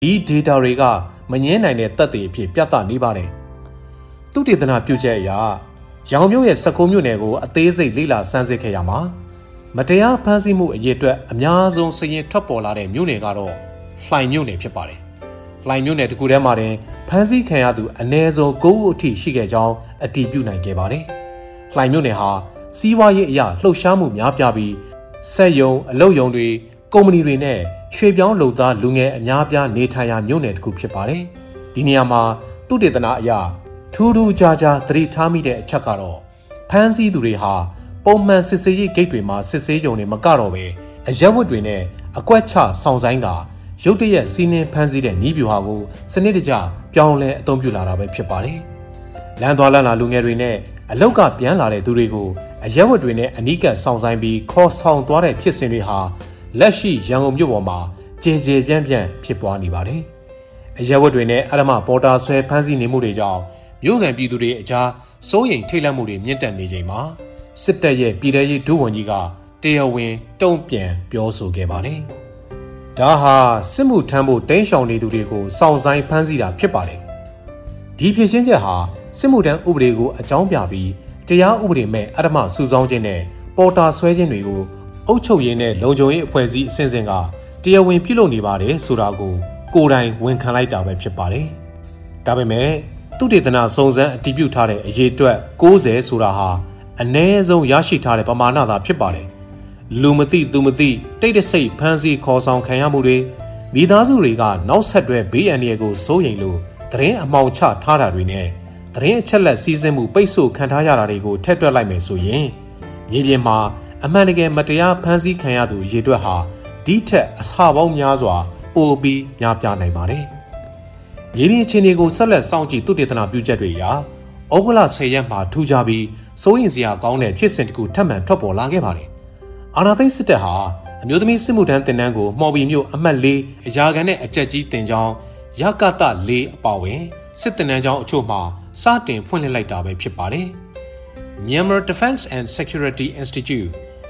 ဒီဒေတာတွေကမငင်းနိုင်တဲ့တပ်တွေအဖြစ်ပြသနေပါတယ်။သုတေသနပြုချက်အရရန်ကုန်မြို့ရဲ့19မြို့နယ်ကိုအသေးစိတ်လေ့လာစမ်းစစ်ခဲ့ရမှာမတရားဖမ်းဆီးမှုအရေးအတွက်အများဆုံးစာရင်းထွက်ပေါ်လာတဲ့မြို့နယ်ကတော့လှိုင်မြို့နယ်ဖြစ်ပါတယ်။လှိုင်မြို့နယ်တစ်ခုထဲမှာတင်ဖမ်းဆီးခံရသူအနည်းဆုံး9ဦးအထိရှိခဲ့ကြောင်းအတည်ပြုနိုင်ခဲ့ပါတယ်။လှိုင်မြို့နယ်ဟာစီးပွားရေးအရလှုပ်ရှားမှုများပြားပြီးစက်ရုံအလုပ်ရုံတွေကုမ္ပဏီတွေနဲ့ရွှေပြောင်းလုပ်သားလူငယ်အများပြားနေထိုင်ရာမြို့နယ်တစ်ခုဖြစ်ပါတယ်။ဒီနေရာမှာသုတေသနအရထူးထူးခြားခြားသတိထားမိတဲ့အချက်ကတော့ဖမ်းဆီးသူတွေဟာပုံမှန်စစ်ဆေးရေးဂိတ်တွေမှာစစ်ဆေးရုံတွေမကတော့ပဲအရက်ဝတ်တွေနဲ့အကွက်ချဆောင်ဆိုင်ကရုတ်တရက်စီးနှင်းဖမ်းဆီးတဲ့နည်းဗျူဟာကိုစနစ်တကျပြောင်းလဲအသုံးပြုလာတာပဲဖြစ်ပါတယ်။လမ်းသွားလမ်းလာလူငယ်တွေနဲ့အလောက်ကပြန်လာတဲ့သူတွေကိုအရက်ဝတ်တွေနဲ့အနီးကပ်ဆောင်ဆိုင်ပြီးခေါ်ဆောင်သွားတဲ့ဖြစ်စဉ်တွေဟာလက်ရှိရန်ကုန်မြို့ပေါ်မှာကျေကျေပြန့်ပြန့်ဖြစ်ပွားနေပါတယ်။အရက်ဝတ်တွေနဲ့အဓမ္မပေါ်တာဆွဲဖမ်းဆီးနေမှုတွေကြောင့်မြို့ခံပြည်သူတွေအကြားစိုးရိမ်ထိတ်လန့်မှုတွေမြင့်တက်နေချိန်မှာစစ်တပ်ရဲ့ပြည်ထရေးဒုဝန်ကြီးကတရားဝင်တုံ့ပြန်ပြောဆိုခဲ့ပါတယ်။ဒါဟာစစ်မှုထမ်းဖို့တင်းရှောင်နေသူတွေကိုစောင့်ဆိုင်ဖမ်းဆီးတာဖြစ်ပါတယ်။ဒီဖြစ်ရှင်းချက်ဟာစစ်မှုထမ်းဥပဒေကိုအကြောင်းပြပြီးတရားဥပဒေမဲ့အဓမ္မစုဆောင်းခြင်းနဲ့ပေါ်တာဆွဲခြင်းတွေကိုအုပ်ချုပ်ရေးနဲ့လုံခြုံရေးအဖွဲ့အစည်းအစဉ်စဉ်ကတရားဝင်ပြုလုပ်နေပါတယ်ဆိုတာကိုကိုယ်တိုင်ဝန်ခံလိုက်တာပဲဖြစ်ပါတယ်။ဒါပေမဲ့သုတေသနစုံစမ်းအတည်ပြုထားတဲ့အရေးအတွက်90ဆိုတာဟာအနည်းဆုံးရရှိထားတဲ့ပမာဏသာဖြစ်ပါတယ်။လူမသိသူမသိတိတ်တဆိတ်ဖမ်းဆီးခေါ်ဆောင်ခံရမှုတွေမိသားစုတွေကနောက်ဆက်တွဲဘေးအန္တရာယ်ကိုစိုးရိမ်လို့သတင်းအမှောင်ချထားတာတွေနဲ့သတင်းအချက်လက်စီးဆင်းမှုပိတ်ဆို့ခံထားရတာတွေကိုထည့်တွက်လိုက်မယ်ဆိုရင်မြေပြင်မှာအမှန်တကယ်မတရားဖမ်းဆီးခံရသူအရေးအတွက်ဟာဒီထက်အဆပေါင်းများစွာပိုပြီးများပြားနိုင်ပါတယ်။မြေပြင်အခြေအနေကိုဆက်လက်စောင့်ကြည့်သုတေသနပြုချက်တွေအရဩဂုတ်လ10ရက်မှာထူးခြားပြီးစိုးရိမ်စရာကောင်းတဲ့ဖြစ်စဉ်တစ်ခုထပ်မံထွက်ပေါ်လာခဲ့ပါတယ်။အာဏာသိမ်းစစ်တပ်ဟာအမျိုးသမီးစစ်မှုထမ်းတင်တန်းကိုမှော်ဘီမြို့အမှတ်4အရာခံနဲ့အကြက်ကြီးတင်ကြောင်းရကတ4အပါအဝင်စစ်တင်တန်းကျောင်းအချို့မှာစတင်ဖွင့်လှစ်လိုက်တာပဲဖြစ်ပါတယ်။ Myanmar Defense and Security Institute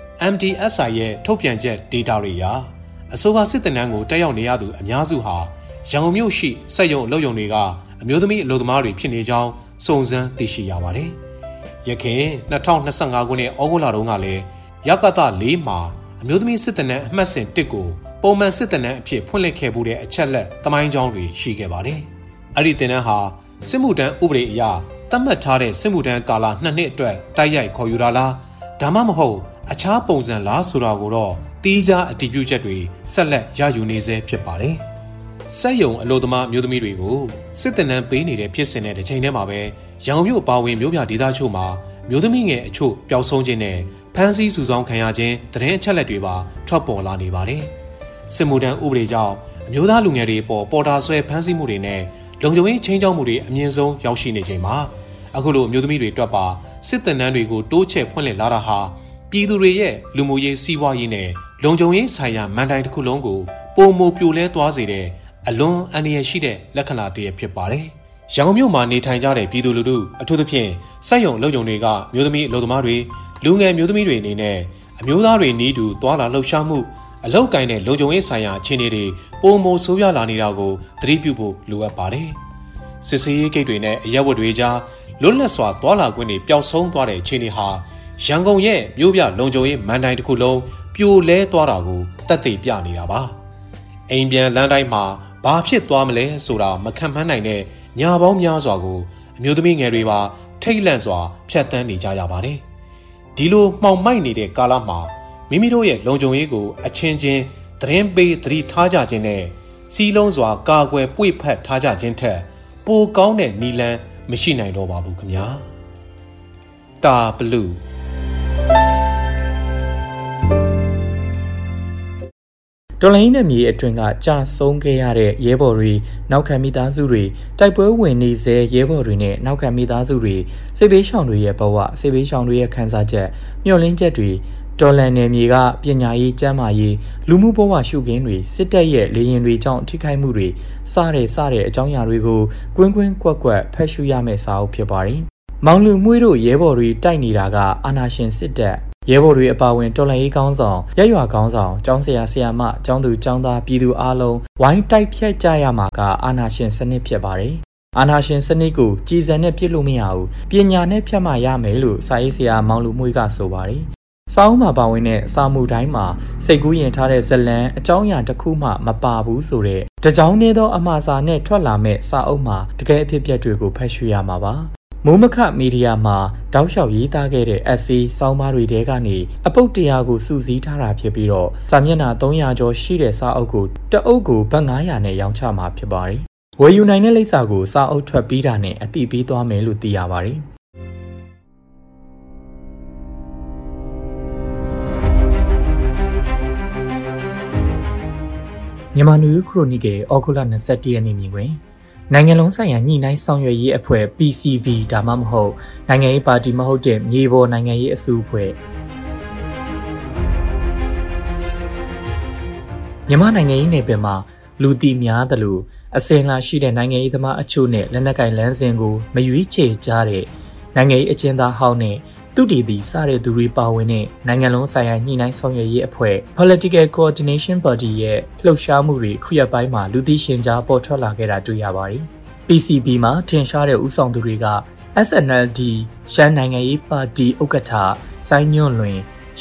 MDSI ရဲ့ထုတ်ပြန်ချက် data တွေအရအဆိုပါစစ်တင်တန်းကိုတက်ရောက်နေရသူအများစုဟာရန်ကုန်မြို့ရှိစက်ရုံအလုပ်ရုံတွေကအမျိုးသမီးအလုပ်သမားတွေဖြစ်နေကြောင်းစုံစမ်းသိရှိရပါတယ်။ယခင်2025ခုနှစ်ဩဂုတ်လတုန်းကလည်းရကတ4မှာအမျိုးသမီးစစ်တင်တန်းအမှတ်စဉ်1ကိုပုံမှန်စစ်တင်တန်းအဖြစ်ဖွင့်လှစ်ခဲ့မှုတဲ့အချက်လက်သမိုင်းကြောင်းတွေရှိခဲ့ပါတယ်။အဲ့ဒီတင်တန်းဟာစစ်မှုထမ်းဥပဒေအရသတ်မှတ်ထားတဲ့စစ်မှုထမ်းကာလ2နှစ်အတွက်တိုက်ရိုက်ခေါ်ယူတာလားဒါမှမဟုတ်အခြားပုံစံလားဆိုတာကိုတော့တီးခြားအတည်ပြုချက်တွေဆက်လက်ရယူနေဆဲဖြစ်ပါတယ်။စက်ရုံအလို့သမားမျိုးသမီးတွေကိုစစ်တင်တန်းပေးနေတဲ့ဖြစ်စဉ်နဲ့တစ်ချိန်တည်းမှာပဲရန်ကုန်မြို့အပါအဝင်မြို့ပြဒေသချို့မှာမျိုးသမီးငယ်အချို့ပျောက်ဆုံးခြင်းနဲ့ဖမ်းဆီးစုဆောင်းခံရခြင်းသတင်းအချက်လက်တွေပါထွက်ပေါ်လာနေပါတယ်။စစ်မှုထမ်းဥပဒေကြောင့်အမျိုးသားလူငယ်တွေပေါ်တာဆွဲဖမ်းဆီးမှုတွေနဲ့လုံခြုံရေးချင်းချောက်မှုတွေအမြင့်ဆုံးရောက်ရှိနေချိန်မှာအခုလိုအမျိုးသမီးတွေအတွက်ပါစစ်တင်တန်းတွေကိုတိုးချဲ့ဖွင့်လှစ်လာတာဟာပြည်သူတွေရဲ့လူမှုရေးစီးပွားရေးနဲ့လုံခြုံရေးဆိုင်ရာမန်တိုင်တစ်ခုလုံးကိုပုံမပြိုလဲသွားစေတဲ့အလွန်အန္တရာယ်ရှိတဲ့လက္ခဏာတစ်ရပ်ဖြစ်ပါတယ်။ရန်ကုန်မြို့မှာနေထိုင်ကြတဲ့ပြည်သူလူထုအထူးသဖြင့်စက်ရုံလုပ်ရုံတွေကမျိုးသမီးအလုပ်သမားတွေလူငယ်မျိုးသမီးတွေအနေနဲ့အမျိုးသားတွေနီးတူသွာလာလှုပ်ရှားမှုအလောက်ကိုင်းတဲ့လုံခြုံရေးဆိုင်ရာအခြေအနေတွေပုံမဆိုးရွားလာနေတာကိုသတိပြုဖို့လိုအပ်ပါတယ်။စစ်ဆေးရေးဂိတ်တွေနဲ့အရက်ဝတ်တွေကြားလွတ်လပ်စွာသွာလာခွင့်တွေပျောက်ဆုံးသွားတဲ့အခြေအနေဟာရန်ကုန်ရဲ့မြို့ပြလုံခြုံရေးမန်တိုင်တစ်ခုလုံးပြိုလဲသွားတာကိုသက်သေပြနေတာပါအိမ်ပြန်လမ်းတိုင်းမှာဘာဖြစ်သွားမလဲဆိုတာမခံမှန်းနိုင်တဲ့ညာပေါင်းများစွာကိုအမျိုးသမီးငယ်တွေပါထိတ်လန့်စွာဖြတ်သန်းနေကြရပါတယ်ဒီလိုမှောင်မိုက်နေတဲ့ကာလမှာမိမိတို့ရဲ့လုံခြုံရေးကိုအချင်းချင်းသတင်းပေးသတိထားကြခြင်းနဲ့စီးလုံးစွာကာကွယ်ပွေ့ဖက်ထားကြခြင်းထက်ပိုကောင်းတဲ့နည်းလမ်းမရှိနိုင်တော့ပါဘူးခင်ဗျာတာဘလူးတော်လိုင်းနဲ့မြေအတွင်းကကြာဆုံးခဲ့ရတဲ့ရဲဘော်တွေနောက်ခံမိသားစုတွေတိုက်ပွဲဝင်နေစေရဲဘော်တွေနဲ့နောက်ခံမိသားစုတွေစစ်ဘေးရှောင်တွေရဲ့ဘဝစစ်ဘေးရှောင်တွေရဲ့ခံစားချက်မျှော်လင့်ချက်တွေတော်လန်နယ်မြေကပညာရေးကျန်းမာရေးလူမှုဘဝရှုခင်းတွေစစ်တပ်ရဲ့လေရင်တွေကြောင့်ထိခိုက်မှုတွေစတဲ့အကြောင်းအရာတွေကိုကွင်းကွင်းကွက်ကွက်ဖတ်ရှုရမယ့်စာအုပ်ဖြစ်ပါတယ်။မောင်လူမွေးတို့ရဲဘော်တွေတိုက်နေတာကအာဏာရှင်စစ်တပ်ရဲဘော်တွေအပါအဝင်တော်လှန်ရေးခေါင်းဆောင်ရက်ရွာခေါင်းဆောင်ကျောင်းဆရာဆရာမကျောင်းသူကျောင်းသားပြည်သူအားလုံးဝိုင်းတိုက်ဖြတ်ကြရမှာကအာဏာရှင်စနစ်ဖြစ်ပါတယ်။အာဏာရှင်စနစ်ကိုကြည်စံနဲ့ပြစ်လို့မရဘူးပညာနဲ့ဖြတ်မှရမယ်လို့စာရေးဆရာမောင်လူမွေးကဆိုပါတယ်။စာအုပ်မှာပါဝင်တဲ့စာမှုတိုင်းမှာစိတ်ကူးရင်ထားတဲ့ဇလံအကြောင်းအရာတစ်ခုမှမပါဘူးဆိုတဲ့တကြောင်နေသောအမှားစာနဲ့ထွက်လာမဲ့စာအုပ်မှာတကယ်အဖြစ်အပျက်တွေကိုဖတ်ရှုရမှာပါ။မိုးမခမီဒီယာမှာတောက်လျှောက်ရေးသားခဲ့တဲ့ essay ဆောင်းပါးတွေထဲကနေအပုတ်100ကိုစုစည်းထားတာဖြစ်ပြီးတော့စာမျက်နှာ300ကျော်ရှိတဲ့စာအုပ်ကိုတအုပ်ကိုဘတ်900နဲ့ရောင်းချမှာဖြစ်ပါတယ်။ဝယ်ယူနိုင်တဲ့လိပ်စာကိုစာအုပ်ထွက်ပြီးတာနဲ့အတိပေးသွားမယ်လို့သိရပါတယ်။မြန်မာနွေဦးခရိုနီကယ်ဩဂုတ်လ21ရက်နေ့မြင်တွင်နိုင်ငံလုံးဆိုင်ရာညှိနှိုင်းဆောင်ရွက်ရေးအဖွဲ့ PCB ဒါမှမဟုတ်နိုင်ငံရေးပါတီမဟုတ်တဲ့မြေပေါ်နိုင်ငံရေးအစုအဖွဲ့မြန်မာနိုင်ငံရေးနယ်ပယ်မှာလူတီများသလိုအစင်လာရှိတဲ့နိုင်ငံရေးသမားအချို့နဲ့လက်နက်ကင်လမ်းစဉ်ကိုမရွေးချယ်ကြတဲ့နိုင်ငံရေးအကျဉ်းသားဟောင်းနဲ့သူတည်ပြီးစတဲ့သူတွေပါဝင်တဲ့နိုင်ငံလုံးဆိုင်ရာညှိနှိုင်းဆောင်ရွက်ရေးအဖွဲ့ Political Coordination Body ရဲ့လှုပ်ရှားမှုတွေခုရက်ပိုင်းမှာလူသိရှင်ကြားပေါ်ထွက်လာခဲ့တာတွေ့ရပါတယ်။ PCB မှာထင်ရှားတဲ့ဦးဆောင်သူတွေက SNLD ရှမ်းနိုင်ငံရေးပါတီဥက္ကဋ္ဌစိုင်းညွန့်လွင်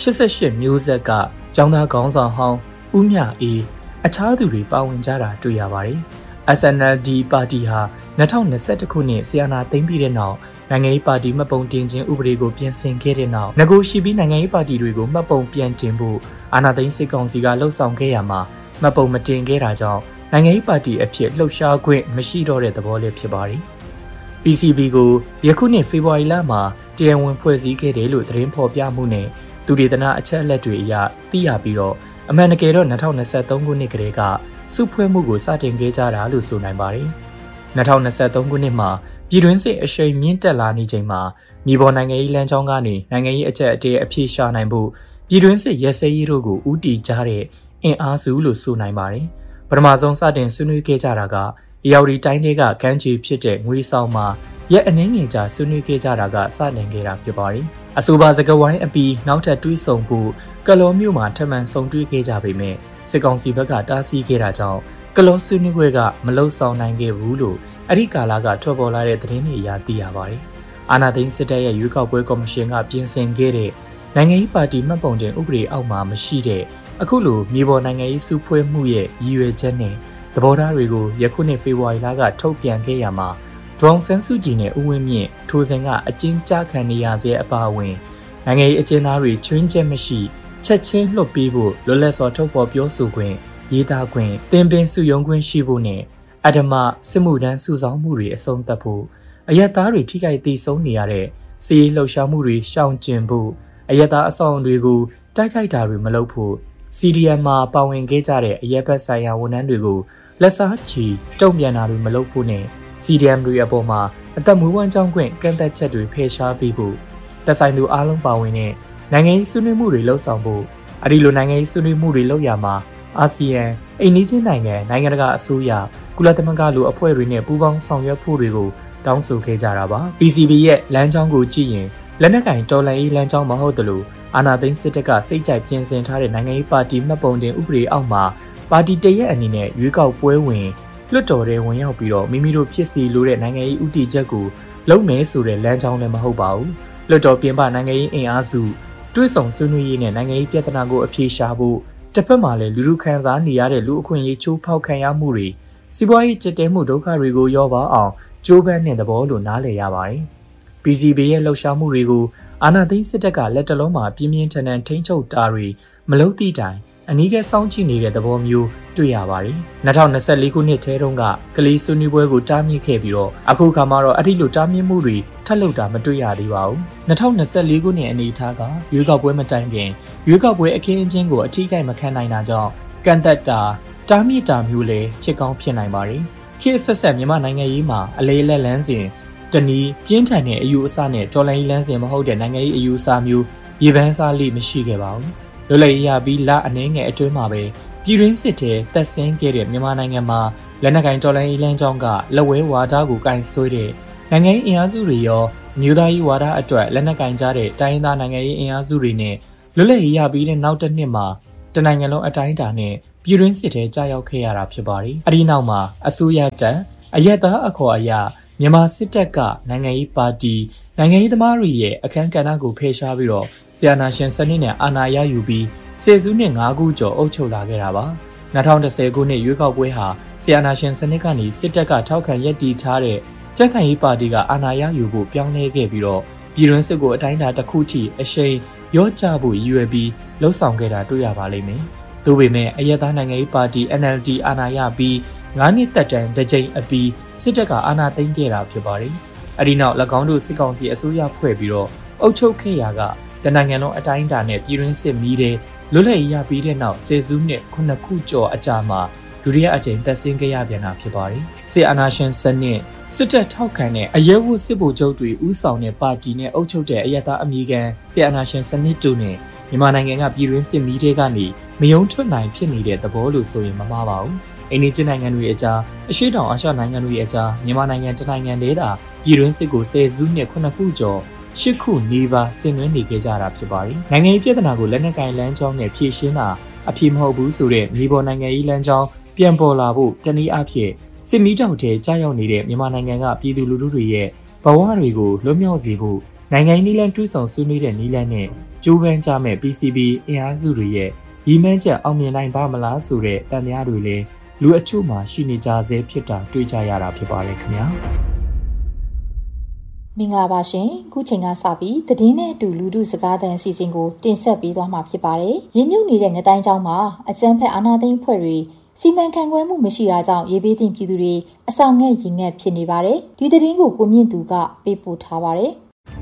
88မျိုးဆက်ကကျောင်းသားခေါင်းဆောင်ဟောင်းဦးမြအေးအခြားသူတွေပါဝင်ကြတာတွေ့ရပါတယ်။ SNLD ပါတီဟာ2021ခုနှစ်ဆီယနာသိမ်းပြီးတဲ့နောက်နိုင်ငံရေးပါတီမှတ်ပုံတင်ခြင်းဥပဒေကိုပြင်ဆင်ခဲ့တဲ့နောက်ငကိုရှိပြီးနိုင်ငံရေးပါတီတွေကိုမှတ်ပုံပြန်တင်ဖို့အာဏာသိမ်းစစ်ကောင်စီကလှုံ့ဆော်ခဲ့ရမှာမှတ်ပုံမတင်ခဲ့တာကြောင့်နိုင်ငံရေးပါတီအဖြစ်လှုပ်ရှားခွင့်မရှိတော့တဲ့သဘောလေးဖြစ်ပါတယ်။ PCB ကိုယခုနှစ်ဖေဖော်ဝါရီလမှာတရားဝင်ဖွဲ့စည်းခဲ့တယ်လို့သတင်းဖော်ပြမှုနဲ့သူဒေသနာအချက်အလက်တွေအရသိရပြီးတော့အမှန်တကယ်တော့2023ခုနှစ်ကတည်းကစုဖွဲ့မှုကိုစတင်ခဲ့ကြတာလို့ဆိုနိုင်ပါတယ်။2023ခုနှစ်မှာပြည်တွင်းစစ်အရှိန်မြင့်တက်လာနေချိန်မှာမြေပေါ်နိုင်ငံရေးလမ်းကြောင်းကနေနိုင်ငံရေးအကျပ်အတည်းအပြေရှာနိုင်ဖို့ပြည်တွင်းစစ်ရဲစဲရေးတို့ကိုဦးတည်ကြတဲ့အင်အားစုလို့ဆိုနိုင်ပါတယ်။ပထမဆုံးစတင်ဆွေးနွေးခဲ့ကြတာကအေရဝတီတိုင်းတွေကကမ်းခြေဖြစ်တဲ့ငွေဆောင်မှာရက်အနည်းငယ်ကြာဆွေးနွေးခဲ့ကြတာကစတင်ခဲ့တာဖြစ်ပါတယ်။အဆိုပါစကားဝိုင်းအပြီးနောက်ထပ်တွေးဆုံဖို့ကလောမြို့မှာထပ်မံဆုံတွေ့ခဲ့ကြပေမဲ့စစ်ကောင်စီဘက်ကတားဆီးခဲ့တာကြောင့်ကလောဆွေးနွေးပွဲကမလုံဆောင်နိုင်ခဲ့ဘူးလို့အဲ့ဒီကာလကထွက်ပေါ်လာတဲ့သတင်းတွေအရသိရပါတယ်။အာဏာသိမ်းစစ်တပ်ရဲ့ရွေးကောက်ပွဲကော်မရှင်ကပြင်ဆင်ခဲ့တဲ့နိုင်ငံရေးပါတီမှတ်ပုံတင်ဥပဒေအောက်မှာမရှိတဲ့အခုလိုမြေပေါ်နိုင်ငံရေးစုဖွဲ့မှုရဲ့ရည်ရွယ်ချက်နဲ့သဘောထားတွေကိုယခုနှစ်ဖေဖော်ဝါရီလကထုတ်ပြန်ခဲ့ရမှာဒေါ်အောင်ဆန်းစုကြည်နဲ့ဦးဝင်းမြင့်ထိုစဉ်ကအကျဉ်းချခံနေရစေအပါအဝင်နိုင်ငံရေးအကျဉ်းသားတွေချွင်းချက်မရှိချက်ချင်းလွှတ်ပေးဖို့လွတ်လပ်စွာထုတ်ဖော်ပြောဆိုခွင့်ရေးသားခွင့်သင်ပင်စုယုံခွင့်ရှိဖို့နဲ့အဓမ္မစစ်မှုထမ်းစုဆောင်းမှုတွေအဆုံးသတ်ဖို့အယက်သားတွေထိခိုက်သိဆုံးနေရတဲ့စီးလှုပ်ရှားမှုတွေရှောင်ကျဉ်ဖို့အယက်သားအဆောင်တွေကိုတိုက်ခိုက်တာတွေမလုပ်ဖို့ CDM မှာပါဝင်ခဲ့ကြတဲ့အယက်ဘက်ဆိုင်ရာဝန်ထမ်းတွေကိုလက်စားချီတုံ့ပြန်တာတွေမလုပ်ဖို့နဲ့ CDM တွေအပေါ်မှာအသက်မွေးဝမ်းကြောင်းခွင့်ကန့်သက်ချက်တွေဖယ်ရှားပေးဖို့သက်ဆိုင်သူအားလုံးပါဝင်တဲ့နိုင်ငံရေးဆွေးနွေးမှုတွေလှုပ်ဆောင်ဖို့အဲဒီလိုနိုင်ငံရေးဆွေးနွေးမှုတွေလုပ်ရမှာအာဆီယံအိန္ဒိချင်းနိုင်ငံတကာအစိုးရကုလသမဂ္ဂလိုအဖွဲ့တွေနဲ့ပူးပေါင်းဆောင်ရွက်ဖို့တွေကိုတောင်းဆိုခဲ့ကြတာပါ။ PCB ရဲ့လမ်းကြောင်းကိုကြည့်ရင်လက်နက်ကင်တော်လှန်ရေးလမ်းကြောင်းမဟုတ်သလိုအာဏာသိမ်းစစ်တပ်ကစိတ်ကြိုက်ပြင်ဆင်ထားတဲ့နိုင်ငံရေးပါတီမှတ်ပုံတင်ဥပဒေအောက်မှာပါတီတရက်အနေနဲ့ရွေးကောက်ပွဲဝင်လွှတ်တော်ထဲဝင်ရောက်ပြီးတော့မိမိတို့ဖြစ်စီလိုတဲ့နိုင်ငံရေးဥတီချက်ကိုလုံးမယ်ဆိုတဲ့လမ်းကြောင်းလည်းမဟုတ်ပါဘူး။လွှတ်တော်ပြင်ပနိုင်ငံရေးအင်အားစုတွဲဆောင်ဆွေးနွေးရေးနဲ့နိုင်ငံရေးပြဿနာကိုအပြေရှားဖို့တစ်ဖက်မှာလည်းလူခံစားနေရတဲ့လူအခွင့်အရေးချိုးဖောက်ခံရမှုတွေစီးပွားရေးကျစ်တဲမှုဒုက္ခတွေကိုရောပါအောင်ကြိုးပမ်းတဲ့သဘောလို့နားလည်ရပါတယ်။ PCB ရဲ့လှုပ်ရှားမှုတွေကိုအာဏာသိမ်းစစ်တပ်ကလက်တလုံးမှာပြင်းပြင်းထန်ထန်ထိန်းချုပ်တာတွေမလုပ်သည့်တိုင်အနီးကပ်စောင့်ကြည့်နေတဲ့သဘောမျိုးတွေ့ရပါတယ်။2024ခုနှစ်ထဲတုန်းကကလေးဆွေးနွေးပွဲကိုတားမြစ်ခဲ့ပြီးတော့အခုခါမှာတော့အဲ့ဒီလိုတားမြစ်မှုတွေထပ်လုပ်တာမတွေ့ရသေးပါဘူး။2024ခုနှစ်အနေအထားကရွေးကောက်ပွဲမတိုင်ခင်ရွေးကောက်ပွဲအခင်းအကျင်းကိုအထီးကိုက်မခံနိုင်တာကြောင့်ကန့်သက်တာတားမြစ်တာမျိုးလည်းဖြစ်ကောင်းဖြစ်နိုင်ပါတယ်။ခေတ်ဆက်ဆက်မြန်မာနိုင်ငံရေးမှာအလေးလက်လန်းစဉ်တနည်းပြင်းထန်တဲ့အယူအဆနဲ့တော်လှန်ရေးလမ်းစဉ်မဟုတ်တဲ့နိုင်ငံရေးအယူအဆမျိုးရေပန်းစားလိမရှိခဲ့ပါဘူး။လွတ်လပ်ရေးရပြီးလအနှဲငယ်အတွင်းမှာပဲပြည်တွင်းစစ်ထဲတက်ဆင်းခဲ့တဲ့မြန်မာနိုင်ငံမှာလက်နက်ကင်တော်လှန်ရေးလမ်းကြောင်းကလက်ဝဲဝါဒကိုကင်ဆွဲတဲ့နိုင်ငံရေးအင်အားစုတွေရောမြို့သားရေးဝါဒအတွက်လက်နက်ကင်ကြတဲ့တိုင်းရင်းသားနိုင်ငံရေးအင်အားစုတွေနဲ့လွတ်လပ်ရေးရပြီးတဲ့နောက်တစ်နှစ်မှာတနိုင်ငံလုံးအတိုင်းအတာနဲ့ပြည်တွင်းစစ်ထဲကြာရောက်ခဲ့ရတာဖြစ်ပါတယ်။အဲဒီနောက်မှာအစိုးရတပ်အရက်သားအခေါ်အရမြန်မာစစ်တပ်ကနိုင်ငံရေးပါတီနိုင်ငံရေးသမားတွေရဲ့အခမ်းကဏ္ဍကိုဖယ်ရှားပြီးတော့ဆီယနာရှင်စနစ်နဲ့အာဏာရယူပြီးစေစုနှစ်9ခုကျော်အုပ်ချုပ်လာခဲ့တာပါ2010ခုနှစ်ရွေးကောက်ပွဲဟာဆီယနာရှင်စနစ်ကနေစစ်တပ်ကထောက်ခံရည်တည်ထားတဲ့ကြက်ခိုင်ရေးပါတီကအာဏာရယူဖို့ပြောင်းလဲခဲ့ပြီးတော့ပြည်တွင်းစစ်ကိုအတိုင်းအတာတစ်ခုထိအရှိန်ရော့ချဖို့ရည်ရွယ်ပြီးလှုံ့ဆော်ခဲ့တာတွေ့ရပါလိမ့်မယ်။သို့ပေမဲ့အရက်သားနိုင်ငံရေးပါတီ NLD အာဏာရပြီး9နှစ်သက်တမ်းတစ်ကြိမ်အပြီးစစ်တပ်ကအာဏာသိမ်းခဲ့တာဖြစ်ပါတယ်။အဲဒီနောက်၎င်းတို့စစ်ကောင်စီအစိုးရဖွဲ့ပြီးတော့အုပ်ချုပ်ခဲ့ရာကတနိုင်ငံလုံးအတိုင်းအတာနဲ့ပြည်တွင်းစစ်မီးတဲ့လွတ်လပ်ရေးရပြီးတဲ့နောက်စေစုနှစ်9ခုကျော်အကြာမှာဒုတိယအကြိမ်သက်ဆင်းခဲ့ရပြန်တာဖြစ်ပါတယ်။စစ်အာဏာရှင်စနစ်စစ်တပ်ထောက်ခံတဲ့အရဲဝတ်စစ်ဗိုလ်ချုပ်တွေဦးဆောင်တဲ့ပါတီနဲ့အုပ်ချုပ်တဲ့အရက်သားအမည်ခံစစ်အာဏာရှင်စနစ်တို့နဲ့မြန်မာနိုင်ငံကပြည်တွင်းစစ်မီးတွေကနေမယုံထွက်နိုင်ဖြစ်နေတဲ့သဘောလို့ဆိုရင်မမှားပါဘူး။အိန္ဒိယနိုင်ငံတွေအကြားအရှေ့တောင်အာရှနိုင်ငံတွေအကြားမြန်မာနိုင်ငံတနိုင်ငံတည်းသာပြည်တွင်းစစ်ကို10စုနှစ်9ခုကျော်8ခုနေပါဆင်နွှဲနေခဲ့ကြတာဖြစ်ပါတယ်။နိုင်ငံရေးပြည်ထနာကိုလက်နက်ကိုင်လမ်းကြောင်းနဲ့ဖြည့်ရှင်းတာအဖြစ်မဟုတ်ဘူးဆိုတဲ့မြေပေါ်နိုင်ငံရေးလမ်းကြောင်းပြန်ပေါ်လာဖို့တနည်းအားဖြင့်စစ်မီးတောင်ထဲကြာရောက်နေတဲ့မြန်မာနိုင်ငံကပြည်သူလူထုတွေရဲ့ဘဝတွေကိုလွတ်မြောက်စေဖို့နိုင်ငံရေးနည်းလမ်းတွဲဆောင်ဆွေးနွေးတဲ့နည်းလမ်းနဲ့ကြိုးပမ်းကြမဲ့ PCB အင်အားစုတွေရဲ့ရည်မှန်းချက်အောင်မြင်နိုင်ပါမလားဆိုတဲ့တန်တရားတွေလည်းလူအချို့မှရှိနေကြဆဲဖြစ်တာတွေ့ကြရတာဖြစ်ပါတယ်ခင်ဗျာမင်္ဂလာပါရှင်ခုချိန်ကစပြီးသတင်းနဲ့အတူလူထုစကားသံအစီအစဉ်ကိုတင်ဆက်ပေးသွားမှာဖြစ်ပါတယ်ရင်းမြုပ်နေတဲ့ငတိုင်းကျောင်းမှာအကြမ်းဖက်အာဏာသိမ်းအဖွဲ့တွေစီမံခန့်ခွဲမှုမရှိတာကြောင့်ရေးပေးတင်ပြည်သူတွေအစာငတ်ရင်ငတ်ဖြစ်နေပါတယ်ဒီသတင်းကိုကိုမြင့်သူကပေးပို့ထားပါတယ်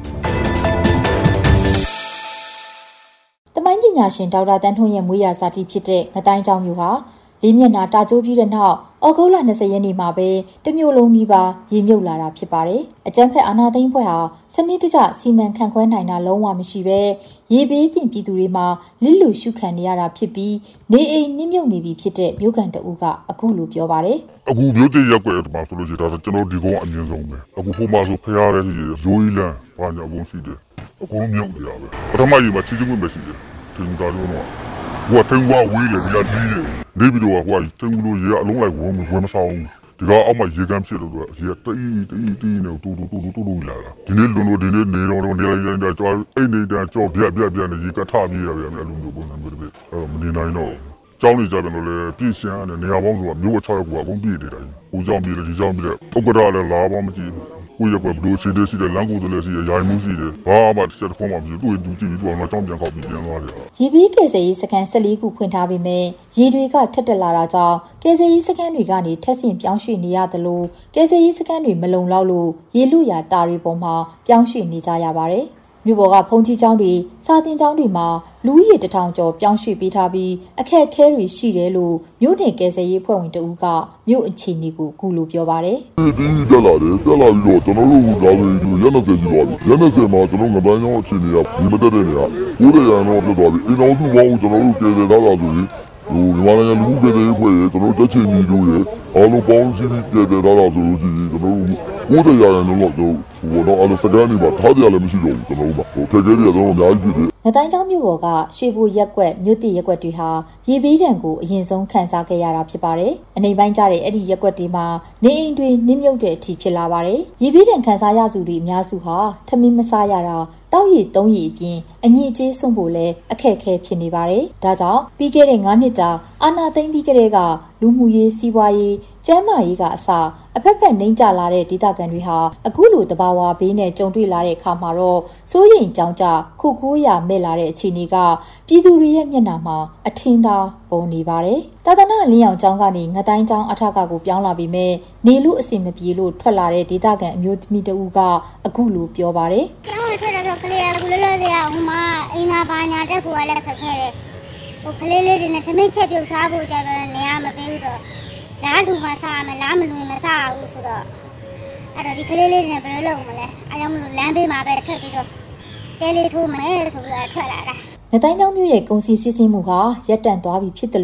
တမိုင်းပညာရှင်ဒေါက်တာတန်းထွန်းရဲ့မွေးရာဇာတိဖြစ်တဲ့ငတိုင်းကျောင်းမျိုးဟာလေးမျက်နှာတာကျိုးပြီးတဲ့နောက်ဩဂုတ်လ20ရက်နေ့မှာပဲတမျိုးလုံးကြီးပါရေမြုပ်လာတာဖြစ်ပါတယ်။အကြမ်းဖက်အာဏာသိမ်းဖွဲ့ဟာစနစ်တကျစီမံခန့်ခွဲနိုင်တာလုံးဝမရှိပဲရေဘေးတင်ပြည်သူတွေမှာလစ်လူရှုခံနေရတာဖြစ်ပြီးနေအိမ်နစ်မြုပ်နေပြီဖြစ်တဲ့မြို့ကန်တအုပ်ကအခုလိုပြောပါတယ်။အခုမြို့တရက်ကွယ်မှာဆိုလို့ရှိရင်ဒါကျွန်တော်ဒီကောင်အမြင်ဆုံးပဲ။အခုဟိုမှာဆိုဖျားတဲ့ကြီးရိုးကြီးလန်းဘာညာအကုန်ရှိတယ်။အကုန်မြုပ်နေရပဲ။ပထမကြီးမှာချီချင်းဝင်ပဲရှိတယ်။ဒီကောင်တော့ဟိုကထင်းကွာဝေးလေဒီကကြီးတယ်နေပြီးတော့ဟိုကထင်းလို့ရေအလုံးလိုက်ဝင်မဆောင်ဒီကအောက်မှာရေကမ်းဖြစ်လို့ရေတီးနေတူလာတာဒီနေ့လွန်လို့ဒီနေ့နေတော့နေလိုက်တာကြောအိတ်နေတာကြောပြနေရေကထပြေးရပြန်အဲ့လိုမျိုးပုံစံမျိုးတွေမနေနိုင်တော့ကျောင်းနေကြတယ်လို့လေပြည့်စံနဲ့နေရာပေါင်းဆိုတာမျိုး6ရောက်ကအကုန်ပြည့်နေတယ်ဟိုကျောင်းပြေးတယ်ဒီကျောင်းပြေးတယ်ဥက္ကဋ္ဌလည်းလာပါမကြည့်ကိုရကဘလို့စီတဲ့လမ်းကိုလည်းစီရိုင်မှုစီတယ်ဘာမှတစ်ချက်တစ်ခုမှမဖြစ်သူ့ကြည့်ပြီးတော့ကျောင်းပြန်ခေါက်ပြီးပြန်သွားတယ်ရေဘေးကယ်ဆယ်ရေးစခန်း14ခုဖွင့်ထားပေမဲ့ရေတွေကထက်တက်လာတာကြောင့်ကယ်ဆယ်ရေးစခန်းတွေကနေထက်ဆင့်ပြောင်းရွှေ့နေရသလိုကယ်ဆယ်ရေးစခန်းတွေမလုံလောက်လို့ရေလွရာတာတွေပေါ်မှာပြောင်းရွှေ့နေကြရပါတယ်မြို့ပေါ်ကဖုန်ကြီးကျောင်းတွေစာသင်ကျောင်းတွေမှာလူဦးရေ1000ကျော်ပြောင်းရွှေ့ပေးထားပြီးအခက်အခဲတွေရှိတယ်လို့မြို့နယ်ကယ်ဆယ်ရေးဖွဲ့ဝင်တဦးကမြို့အခြေအနေကိုကူလို့ပြောပါတယ်ဒီတက်လာပြီးတော့ကျွန်တော်တို့ဒါဆိုရက်20ကြီးပါပြီရက်20မှာကျွန်တော်ငတိုင်းကျောင်းအခြေအနေကဒီမတက်တဲ့နေရာ900ရန်တော့ပြတ်သွားပြီအိမ်တော်စုပေါင်းကျွန်တော်တို့ကယ်ဆယ်ထားတာဆိုရင်မြန်မာနိုင်ငံလူမှုကယ်ဆယ်ရေးဖွဲ့ရကျွန်တော်တို့တက်ချင်ကြီးတို့ရအားလုံးပေါင်းစည်းပြီးကယ်ဆယ်ထားတာဆိုလို့ရှိရင်ကျွန်တော်တို့900ရန်တော့ဟိုတော့အဲ့လိုစကားနေပါထားကြလည်းမရှိတော့ဘူးကျွန်တော်တို့ဟိုခက်ခဲတွေကတော့အများကြီးဖြစ်တယ်ငတိုင်းကျောင်းမြို့ပေါ်ကရွှေဘိုရက်ကွက်မြို့တိရက်ကွက်တွေဟာရေဘေးဒဏ်ကိုအရင်ဆုံးခံစားခဲ့ရတာဖြစ်ပါတယ်။အနေပိုင်းကြတဲ့အဲ့ဒီရက်ကွက်တွေမှာနေအိမ်တွေနစ်မြုပ်တဲ့အထိဖြစ်လာပါတယ်။ရေဘေးဒဏ်ခံစားရသူတွေအများစုဟာထမင်းမစားရတာတောက်ရည်သုံးရည်အပြင်အညစ်အကြေးဆုံးဖို့လည်းအခက်အခဲဖြစ်နေပါတယ်။ဒါကြောင့်ပြီးခဲ့တဲ့9နှစ်တာအာဏာသိမ်းပြီးကတည်းကလူမှုရေးစီးပွားရေးကျန်းမာရေးကအစအဖက်ဖက်နှိမ့်ကျလာတဲ့ဒေသခံတွေဟာအခုလိုတဘာဝဘေးနဲ့ကြုံတွေ့လာတဲ့အခါမှာတော့စိုးရိမ်ကြောင်ကြခုခိုးရမဲ့လာတဲ့အခြေအနေကပြည်သူတွေရဲ့မျက်နှာမှာအထင်သာပေါ်နေပါတယ်။သာသနာလင်းအောင်ကျောင်းကနေငတိုင်းကျောင်းအထက်ကကိုပြောင်းလာပြီးမဲ့နေလို့အစီမပြေလို့ထွက်လာတဲ့ဒေသခံအမျိုးသမီးတဦးကအခုလိုပြောပါတယ်။ကျောင်းထွက်တော့ကလေးကလောလောဆယ်ဟိုမှာအိမ်သာဘာညာတက်ဖို့လည်းခက်ခဲတယ်။ဟိုကလေးလေးတွေနဲ့သမင်းချက်ပြုတ်စားဖို့ကြတော့နေရာမပေးဘူးတော့လားလူမစားမယ်လားမလူမစားဘူးဆိုတော့အဲ့တော့ဒီကလေးလေးတွေနဲ့ဘယ်လိုလုပ်မလဲအားကြောင့်မလို့လမ်းဘေးမှာပဲထွက်ပြီးတော့တဲလေးထိုးမယ်ဆိုပြီးတော့ထွက်လာတာငတိုင်းကျောင်းမြို့ရဲ့ကုန်စည်စီးဆင်းမှုဟာရပ်တန့်သွားပြီဖြစ်တယ်လို့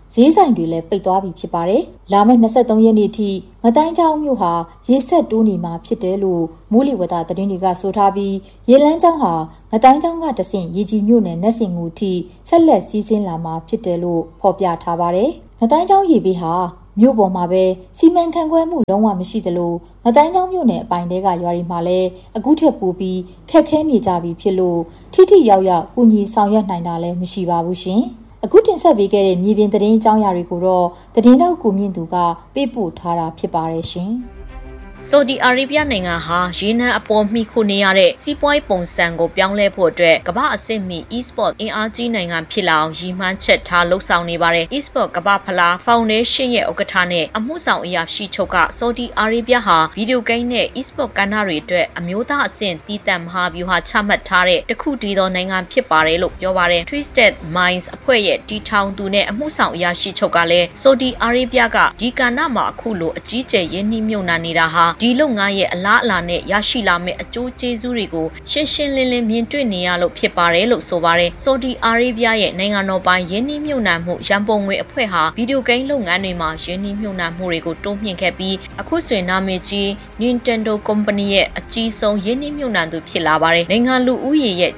ဈေးဆိုင်တွေလည်းပိတ်သွားပြီဖြစ်ပါတယ်။လာမယ့်23ရက်နေ့ထိငတိုင်းချောင်းမြို့ဟာရေဆက်တိုးနေမှာဖြစ်တယ်လို့မိုးလေဝသသတင်းတွေကဆိုထားပြီးရေလန်းချောင်းဟာငတိုင်းချောင်းကတဆင့်ရေကြီးမြို့နယ်နက်စင်ငူထိဆက်လက်စီးဆင်းလာမှာဖြစ်တယ်လို့ဖော်ပြထားပါတယ်။ငတိုင်းချောင်းရေဘေးဟာမြို့ပေါ်မှာပဲစီမံခန့်ခွဲမှုလုံးဝမရှိသလိုငတိုင်းချောင်းမြို့နယ်အပိုင်တဲကရွာတွေမှာလည်းအခုထက်ပိုပြီးခက်ခဲနေကြပြီဖြစ်လို့ထိထိရောက်ရောက်ကူညီဆောင်ရွက်နိုင်တာလည်းမရှိပါဘူးရှင်။အခုတင်ဆက်ပေးခဲ့တဲ့မြေပြင်သတင်းအကြောင်းအရာတွေကိုတော့သတင်းတောက်ကိုမြင့်သူကပေးပို့ထားတာဖြစ်ပါတယ်ရှင်။ဆော်ဒီအာရေဗျနိုင်ငံဟာရေနံအပေါ်မှီခိုနေရတဲ့စီးပွားရေးပုံစံကိုပြောင်းလဲဖို့အတွက်ကမ္ဘာအဆင့်မီ e-sport အင်အားကြီးနိုင်ငံဖြစ်လာအောင်ရည်မှန်းချက်ထားလှုပ်ဆောင်နေပါတယ်။ e-sport ကမ္ဘာဖလားဖောင်ဒေးရှင်းရဲ့ဥက္ကဋ္ဌနဲ့အမှုဆောင်အရာရှိချုပ်ကဆော်ဒီအာရေဗျဟာဗီဒီယိုဂိမ်းနဲ့ e-sport ကဏ္ဍတွေအတွက်အမျိုးသားအဆင့်တည်တံ့မဟာဗျူဟာချမှတ်ထားတဲ့တခုတည်းသောနိုင်ငံဖြစ်ပါတယ်လို့ပြောပါတယ်။ Twisted Minds အဖွဲ့ရဲ့တီထောင်သူနဲ့အမှုဆောင်အရာရှိချုပ်ကလည်းဆော်ဒီအာရေဗျကဒီကဏ္ဍမှာအခုလိုအကြီးကျယ်ရင်းနှီးမြှုပ်နှံနေတာဟာဒီလုပ်ငန်းရဲ့အလားအလာနဲ့ရရှိလာမယ့်အကျိုးကျေးဇူးတွေကိုရှင်းရှင်းလင်းလင်းမြင်တွေ့နေရလို့ဖြစ်ပါတယ်လို့ဆိုပါတယ်။ဆော်ဒီအာရေဗျရဲ့နိုင်ငံတော်ပိုင်ယင်းနှိမ့်မြုပ်နှံမှုရန်ပုံငွေအဖွဲ့ဟာဗီဒီယိုဂိမ်းလုပ်ငန်းတွေမှာယင်းနှိမ့်မြုပ်နှံမှုတွေကိုတိုးမြှင့်ခဲ့ပြီးအခုဆိုရင်နာမည်ကြီး Nintendo Company ရဲ့အကြီးဆုံးယင်းနှိမ့်မြုပ်နှံသူဖြစ်လာပါတယ်။နိုင်ငံလူဦးရေရဲ့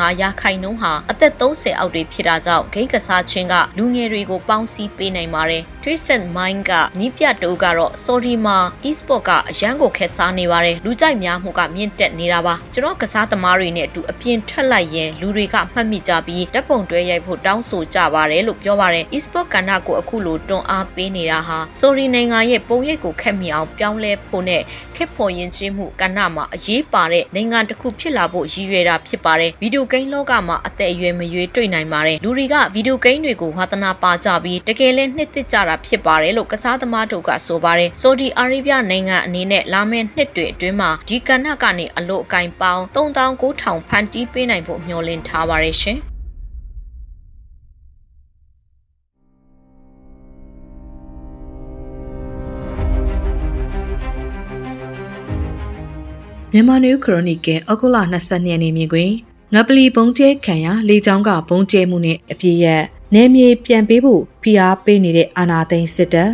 65%ဟာအသက်30အောက်တွေဖြစ်တာကြောင့်ဂိမ်းကစားခြင်းကလူငယ်တွေကိုပေါင်းစည်းပေးနိုင်ပါတယ်။ Twisted Mind ကနီးပြတိုးကတော့ဆော်ဒီမှာ e-sport ကအရန်ကိုခက်စားနေပါတယ်လူကြိုက်များမှုကမြင့်တက်နေတာပါကျွန်တော်ကစားသမားတွေနဲ့အတူအပြင်ထွက်လိုက်ရင်လူတွေကမှတ်မိကြပြီးဓာတ်ပုံတွဲရိုက်ဖို့တောင်းဆိုကြပါတယ်လို့ပြောပါတယ် e-sport ကဏ္ဍကိုအခုလိုတွန်းအားပေးနေတာဟာဆိုရီနိုင်ငံရဲ့ပုံရိပ်ကိုခက်မိအောင်ပြောင်းလဲဖို့နဲ့ခက်ဖို့ရင်ချင်းမှုကဏ္ဍမှာအရေးပါတဲ့နိုင်ငံတစ်ခုဖြစ်လာဖို့ရည်ရွယ်တာဖြစ်ပါတယ်ဗီဒီယိုဂိမ်းလောကမှာအသက်အရွယ်မရွေးတွေ့နိုင်ပါတယ်လူတွေကဗီဒီယိုဂိမ်းတွေကိုဝါသနာပါကြပြီးတကယ်လဲနှစ်သက်ကြတာဖြစ်ပါတယ်လို့ကစားသမားတို့ကဆိုပါတယ်ဆော်ဒီအာရေဗျနိုင်ငံအနေနဲ့လာမယ့်နှစ်တွေအတွင်းမှာဒီကဏ္ဍကနေအလို့အကင်ပေါင်း39,000ဖန်တီးပေးနိုင်ဖို့မျှော်လင့်ထားပါတယ်ရှင်မြန်မာနယူးခရိုနီကယ်ဩဂုတ်လ22ရက်နေ့မြင်ကွင်းငပလီဘုံကျဲခံရလေကြောင်းကဘုံကျဲမှုနဲ့အပြည့်ရနယ်မြေပြန်ပေးဖို့ဖိအားပေးနေတဲ့အာဏာသိမ်းစစ်တပ်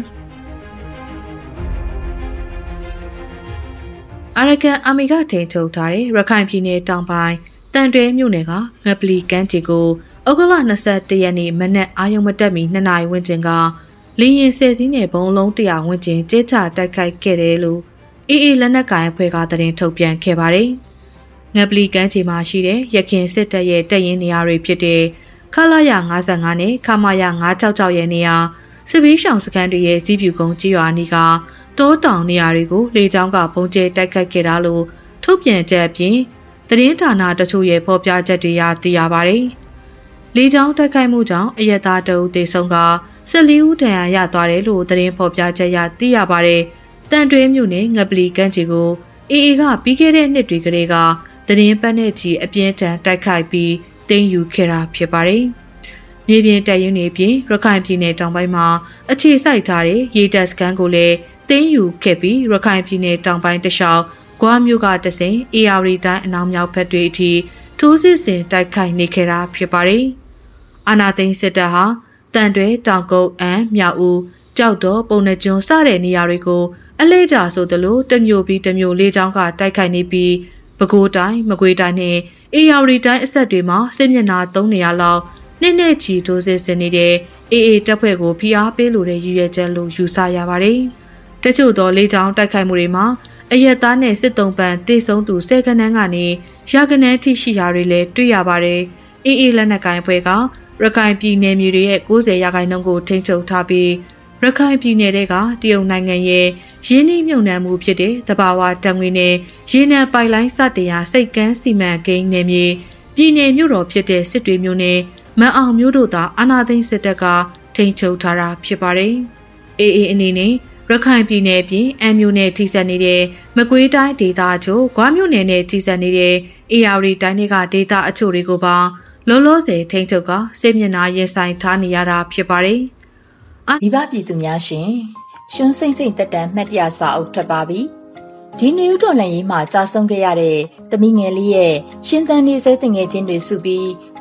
အာရကန်အာမီကထိန်ထုတ်ထားတဲ့ရခိုင်ပြည်နယ်တောင်ပိုင်းတန်တွဲမြို့နယ်ကငပလီကမ်းခြေကိုဩဂုတ်လ21ရက်နေ့မနက်အာရုံမတက်မီ2နာရီဝန်းကျင်ကလေရင်ဆယ်စီးနဲ့ဘုံလုံး100ဝန်းကျင်ကျဲချတိုက်ခိုက်ခဲ့တယ်လို့အေးလက်နက်ကိုင်အဖွဲ့ကသတင်းထုတ်ပြန်ခဲ့ပါတယ်။ငပလီကမ်းခြေမှာရှိတဲ့ရခင်စစ်တပ်ရဲ့တပ်ရင်းနေရာတွေဖြစ်တဲ့ခလာရ55နဲ့ခမာရ966ရဲ့နေရာစစ်ဘေးရှောင်စခန်းတွေရဲ့ကြီးပြူကုန်းကြီးရွာနီးကတောတောင်နေရာတွေကိုလေကြောင်းကပုံကျဲတိုက်ခိုက်ခဲ့တာလို့ထုတ်ပြန်ချက်အပြင်သတင်းဌာနတချို့ရဲ့ဖော်ပြချက်တွေရသိရပါတယ်။လေကြောင်းတိုက်ခိုက်မှုကြောင့်အရက်သားတအုပ်သေဆုံးက14ဦးဒဏ်ရာရသွားတယ်လို့သတင်းဖော်ပြချက်ရသိရပါတယ်။တန်တွဲမြို့နယ်ငပလီကမ်းခြေကိုအေအေကပြီးခဲ့တဲ့နှစ်တွေကလေးကသတင်းပတ်နဲ့ချီအပြင်းထန်တိုက်ခိုက်ပြီးတင်ယူခဲ့တာဖြစ်ပါတယ်။မြေပြင်တပ်ရင်းတွေပြင်ရခိုင်ပြည်နယ်တောင်ပိုင်းမှာအခြေစိုက်ထားတဲ့ရေတပ်စခန်းကိုလည်းတင်ယူခဲ့ပြီးရခိုင်ပြည်နယ်တောင်ပိုင်းတလျှောက်ဂွားမြို့ကတဆင်အေယာရီတိုင်းအနောက်မြောက်ဘက်တွေအထိထိုးစစ်ဆင်တိုက်ခိုက်နေခဲ့တာဖြစ်ပါတယ်။အာနာသိန်းစစ်တပ်ဟာတန်တွဲတောင်ကုန်းအမ်းမြောက်ဦးကြောက်တော်ပုံနှကျွန်းစတဲ့နေရာတွေကိုအလဲကျဆိုသလိုတမျိုးပြီးတမျိုးလေးချောင်းကတိုက်ခိုက်နေပြီးပဲခူးတိုင်းမကွေးတိုင်းနဲ့အေယာရီတိုင်းအဆက်တွေမှာစစ်မျက်နှာ3နေရာလောက်နှစ်ချီထိုးစစ်ဆင်နေတဲ့အေအေတပ်ဖွဲ့ကိုဖိအားပေးလိုတဲ့ရည်ရွယ်ချက်လို့ယူဆရပါတယ်။တချို့သောလေးချောင်းတိုက်ခိုက်မှုတွေမှာအရက်သားနဲ့စစ်တုံးပန်တေဆုံးသူ10ခန်းကနေရာခဏန်းထိရှိရာတွေလည်းတွေ့ရပါတယ်။အေအေလက်နက်ကိုင်အဖွဲ့ကရခိုင်ပြည်နယ်မြေတွေရဲ့90%ကိုထိန်းချုပ်ထားပြီးရခိုင်ပြည်နယ်ကတရုတ်နိုင်ငံရဲ့ရင်းနှီးမြှုပ်နှံမှုဖြစ်တဲ့သဘာဝဓာတ်ငွေနဲ့ရေနံပိုက်လိုင်းစတင်ရာစိတ်ကမ်းစီမံကိန်းနယ်မြေပြည်နယ်မြို့တော်ဖြစ်တဲ့စစ်တွေမြို့နယ်မန်အောင်မြို့တို့သာအာဏာသိမ်းစစ်တပ်ကထိန်းချုပ်ထားတာဖြစ်ပါတယ်။အေအေအနေနဲ့ရခိုင်ပြည်နယ်ပြင်အမ်းမြို့နယ်ထိစပ်နေတဲ့မကွေးတိုင်းဒေသအချို့၊ဂွားမြို့နယ်နဲ့ထိစပ်နေတဲ့အေယာရီတိုင်းတွေကဒေသအချို့တွေကိုပါလောလောဆယ်ထိန်းချုပ်ကစစ်မျက်နှာရင်ဆိုင်ထားနေရတာဖြစ်ပါတယ်။မိဘပြည်သူများရှင်ရှွန်းစိမ့်စိမ့်တက်တန်မှတ်တရစာအုပ်ထွက်ပါပြီဒီနယူးတော်လှန်ရေးမှာကြာဆုံးခဲ့ရတဲ့သမီးငယ်လေးရဲ့ရှင်သန်နေစေတငယ်ချင်းတွေစုပြီး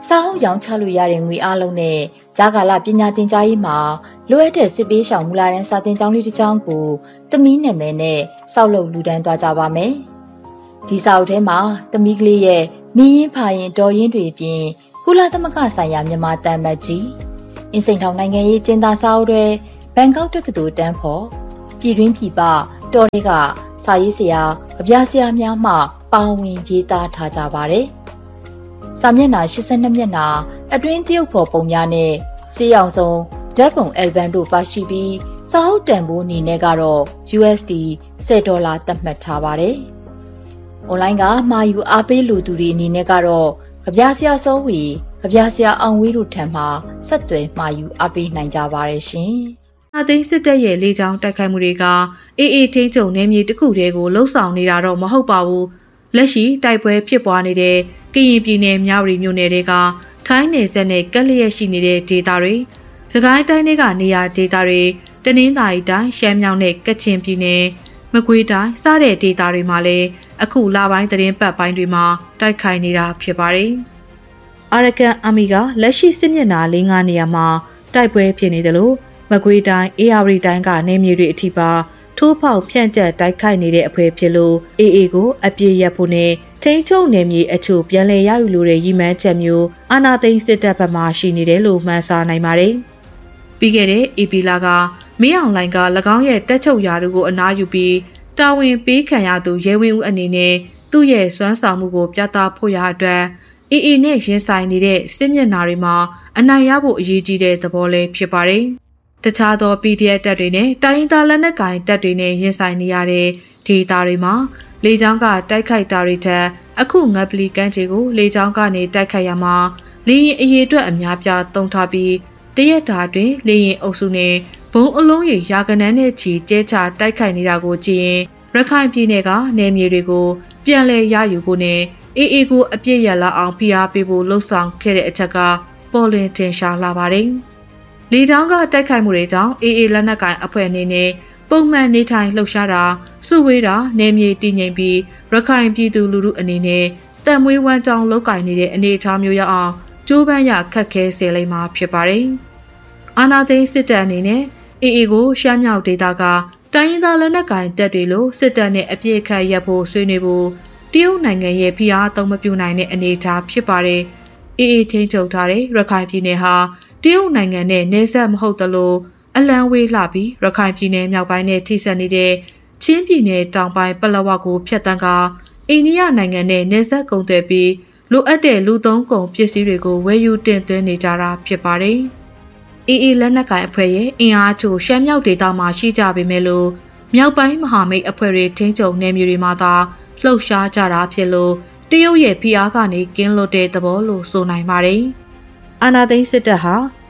စာအုပ်ရောင်းချလို့ရတဲ့ငွေအားလုံးနဲ့ဂျာကာလပညာသင်ကြားရေးမှာလိုအပ်တဲ့စစ်ပေးရှောင်မူလာတန်းစာသင်ကျောင်းလေးတစ်ကျောင်းကိုသမီးနာမည်နဲ့စောက်လုပ်လူတန်းသွားကြပါမယ်။ဒီစာအုပ်ထဲမှာသမီးကလေးရဲ့မင်းရင်ဖာရင်တော်ရင်တွေပြင်ကုလသမဂ္ဂဆိုင်ရာမြန်မာတန်မတ်ကြီးအင်းစိန်ထောင်နိုင်ငံရေးကျင်းသားစာအုပ်တွေဘန်ကောက်တက္ကသိုလ်တန်းဖို့ပြည်တွင်းပြည်ပတော်တွေကစာရေးဆရာကြပြဆရာများမှပါဝင်ရေးသားထားကြပါတယ်။စာမျက်နှာ82မျက်နှာအတွင်းတရုတ်ဖော်ပုံများနဲ့စေးအောင်ဆုံးဓာတ်ပုံအယ်ဘမ်တို့ပါရှိပြီးစာအုပ်တန်ဖိုးအနေနဲ့ကတော့ USD $10 သတ်မှတ်ထားပါတယ်။ online ကမှာယူအားပေးလူသူတွေအနေနဲ့ကတော့ကြပြဆရာစောဝီကြပြဆရာအောင်ဝေးတို့ထံမှဆက်သွယ်မှာယူအားပေးနိုင်ကြပါတယ်ရှင်။အသိစစ်တပ်ရဲ့လေကြောင်းတိုက်ခိုက်မှုတွေကအေးအေးထိန်းချုပ်နေမြေတစ်ခုတည်းကိုလှုပ်ဆောင်နေတာတော့မဟုတ်ပါဘူး။လက်ရှိတိုက်ပွဲဖြစ်ပွားနေတဲ့ကရင်ပြည်နယ်မြဝတီမြို့နယ်တွေကထိုင်းနယ်စပ်နဲ့ကပ်လျက်ရှိနေတဲ့ဒေသတွေစကိုင်းတိုင်းတွေကနေရာဒေသတွေတနင်္သာရီတိုင်းရှမ်းမြောက်နဲ့ကချင်ပြည်နယ်မကွေးတိုင်းစတဲ့ဒေသတွေမှာလည်းအခုလပိုင်းသတင်းပတ်ပိုင်းတွေမှာတိုက်ခိုက်နေတာဖြစ်ပါတယ်။အာရကန်အာမီကလက်ရှိစစ်မျက်နှာ၄-၅နေရာမှာတိုက်ပွဲဖြစ်နေတယ်လို့မကွေးတိုင်းအေရဝတီတိုင်းကနေမြေတွေအထိပါထိုးဖောက်ဖြန့်ကျက်တိုက်ခိုက်နေတဲ့အဖွဲ့ဖြစ်လို့အေအေကိုအပြည့်ရဖို့နဲ့ထိန်းချုပ်နယ်မြေအချို့ပြန်လည်ရယူလိုတဲ့ရည်မှန်းချက်မျိုးအာဏာသိမ်းစစ်တပ်ဘက်မှရှိနေတယ်လို့မှန်းဆနိုင်ပါတယ်။ပြီးခဲ့တဲ့ဧပြီလကမင်းအောင်လှိုင်က၎င်းရဲ့တက်ချုပ်ရာတို့ကိုအနားယူပြီးတာဝန်ပေးခံရသူရဲဝင်းဦးအနေနဲ့သူ့ရဲ့စွမ်းဆောင်မှုကိုပြသဖို့ရအတွက်အေအေနဲ့ရင်ဆိုင်နေတဲ့စစ်မျက်နှာတွေမှာအနိုင်ရဖို့အရေးကြီးတဲ့သဘောလေးဖြစ်ပါတယ်။တခြားသော PDF တပ်တွေနဲ့တိုင်းရင်းသားလက်နက်ကိုင်တပ်တွေနဲ့ရင်ဆိုင်နေရတဲ့ဒေသတွေမှာလေကြောင်းကတိုက်ခိုက်တာတွေထက်အခုငပလီကမ်းခြေကိုလေကြောင်းကနေတိုက်ခိုက်ရမှာလေရင်အရေးအတွက်အများပြားသုံးထားပြီးတရက်တာတွင်လေရင်အုပ်စုနဲ့ဘုံအလုံးရေရာကနန်းနဲ့ချီကျဲချတိုက်ခိုက်နေတာကိုကြည့်ရင်ရခိုင်ပြည်နယ်ကနယ်မြေတွေကိုပြန်လည်ရယူဖို့နဲ့အေအေကိုအပြည့်ရလာအောင်ဖိအားပေးဖို့လှုံ့ဆော်ခဲ့တဲ့အချက်ကပေါ်လွင်ထင်ရှားလာပါတယ်။လေကြောင်းကတိုက်ခိုက်မှုတွေကြောင့်အေအေလက်နက်ကိုင်အဖွဲ့အနေနဲ့ပုံမှန်နေထိုင်လှုပ်ရှားတာစုဝေးတာနယ်မြေတည်ငြိမ်ပြီးရခိုင်ပြည်သူလူထုအနေနဲ့တံမွေးဝမ်းကြောင်းလောက်ကင်နေတဲ့အနေအထားမျိုးရအောင်ကြိုးပမ်းရခက်ခဲစေလိမ့်မှာဖြစ်ပါတယ်။အာနာသိန်းစစ်တပ်အနေနဲ့အေအေကိုရှမ်းမြောက်ဒေသကတိုင်းရင်းသားလက်နက်ကိုင်တပ်တွေလိုစစ်တပ်နဲ့အပြည့်အခတ်ရပ်ဖို့ဆွေးနွေးဖို့တရုတ်နိုင်ငံရဲ့ဖိအားသုံးမပြုနိုင်တဲ့အနေအထားဖြစ်ပါတယ်။အေအေထိန်းချုပ်ထားတဲ့ရခိုင်ပြည်နယ်ဟာတရုတ်နိုင်ငံနဲ့နယ်စပ်မဟုတ်သလိုအလံဝေးလှပြီးရခိုင်ပြည်နယ်မြောက်ပိုင်းနဲ့ထိစပ်နေတဲ့ချင်းပြည်နယ်တောင်ပိုင်းပလောဝကိုဖျက်ဆီးကအိန္ဒိယနိုင်ငံနဲ့နယ်စပ်ကုန်သွယ်ပြီးလိုအပ်တဲ့လူသုံးကုန်ပစ္စည်းတွေကိုဝယ်ယူတင်သွင်းနေကြတာဖြစ်ပါတယ်။အေအေလက်နက်ကိုင်အဖွဲ့ရဲ့အင်အားချို့ရှမ်းမြောက်ဒေသမှာရှိကြပေမဲ့လို့မြောက်ပိုင်းမဟာမိတ်အဖွဲ့တွေထိန်းချုပ်နယ်မြေတွေမှာသာလှုပ်ရှားကြတာဖြစ်လို့တရုတ်ရဲ့ဖိအားကနေကင်းလွတ်တဲ့သဘောလို့ဆိုနိုင်ပါတယ်။အာဏာသိမ်းစစ်တပ်ဟာ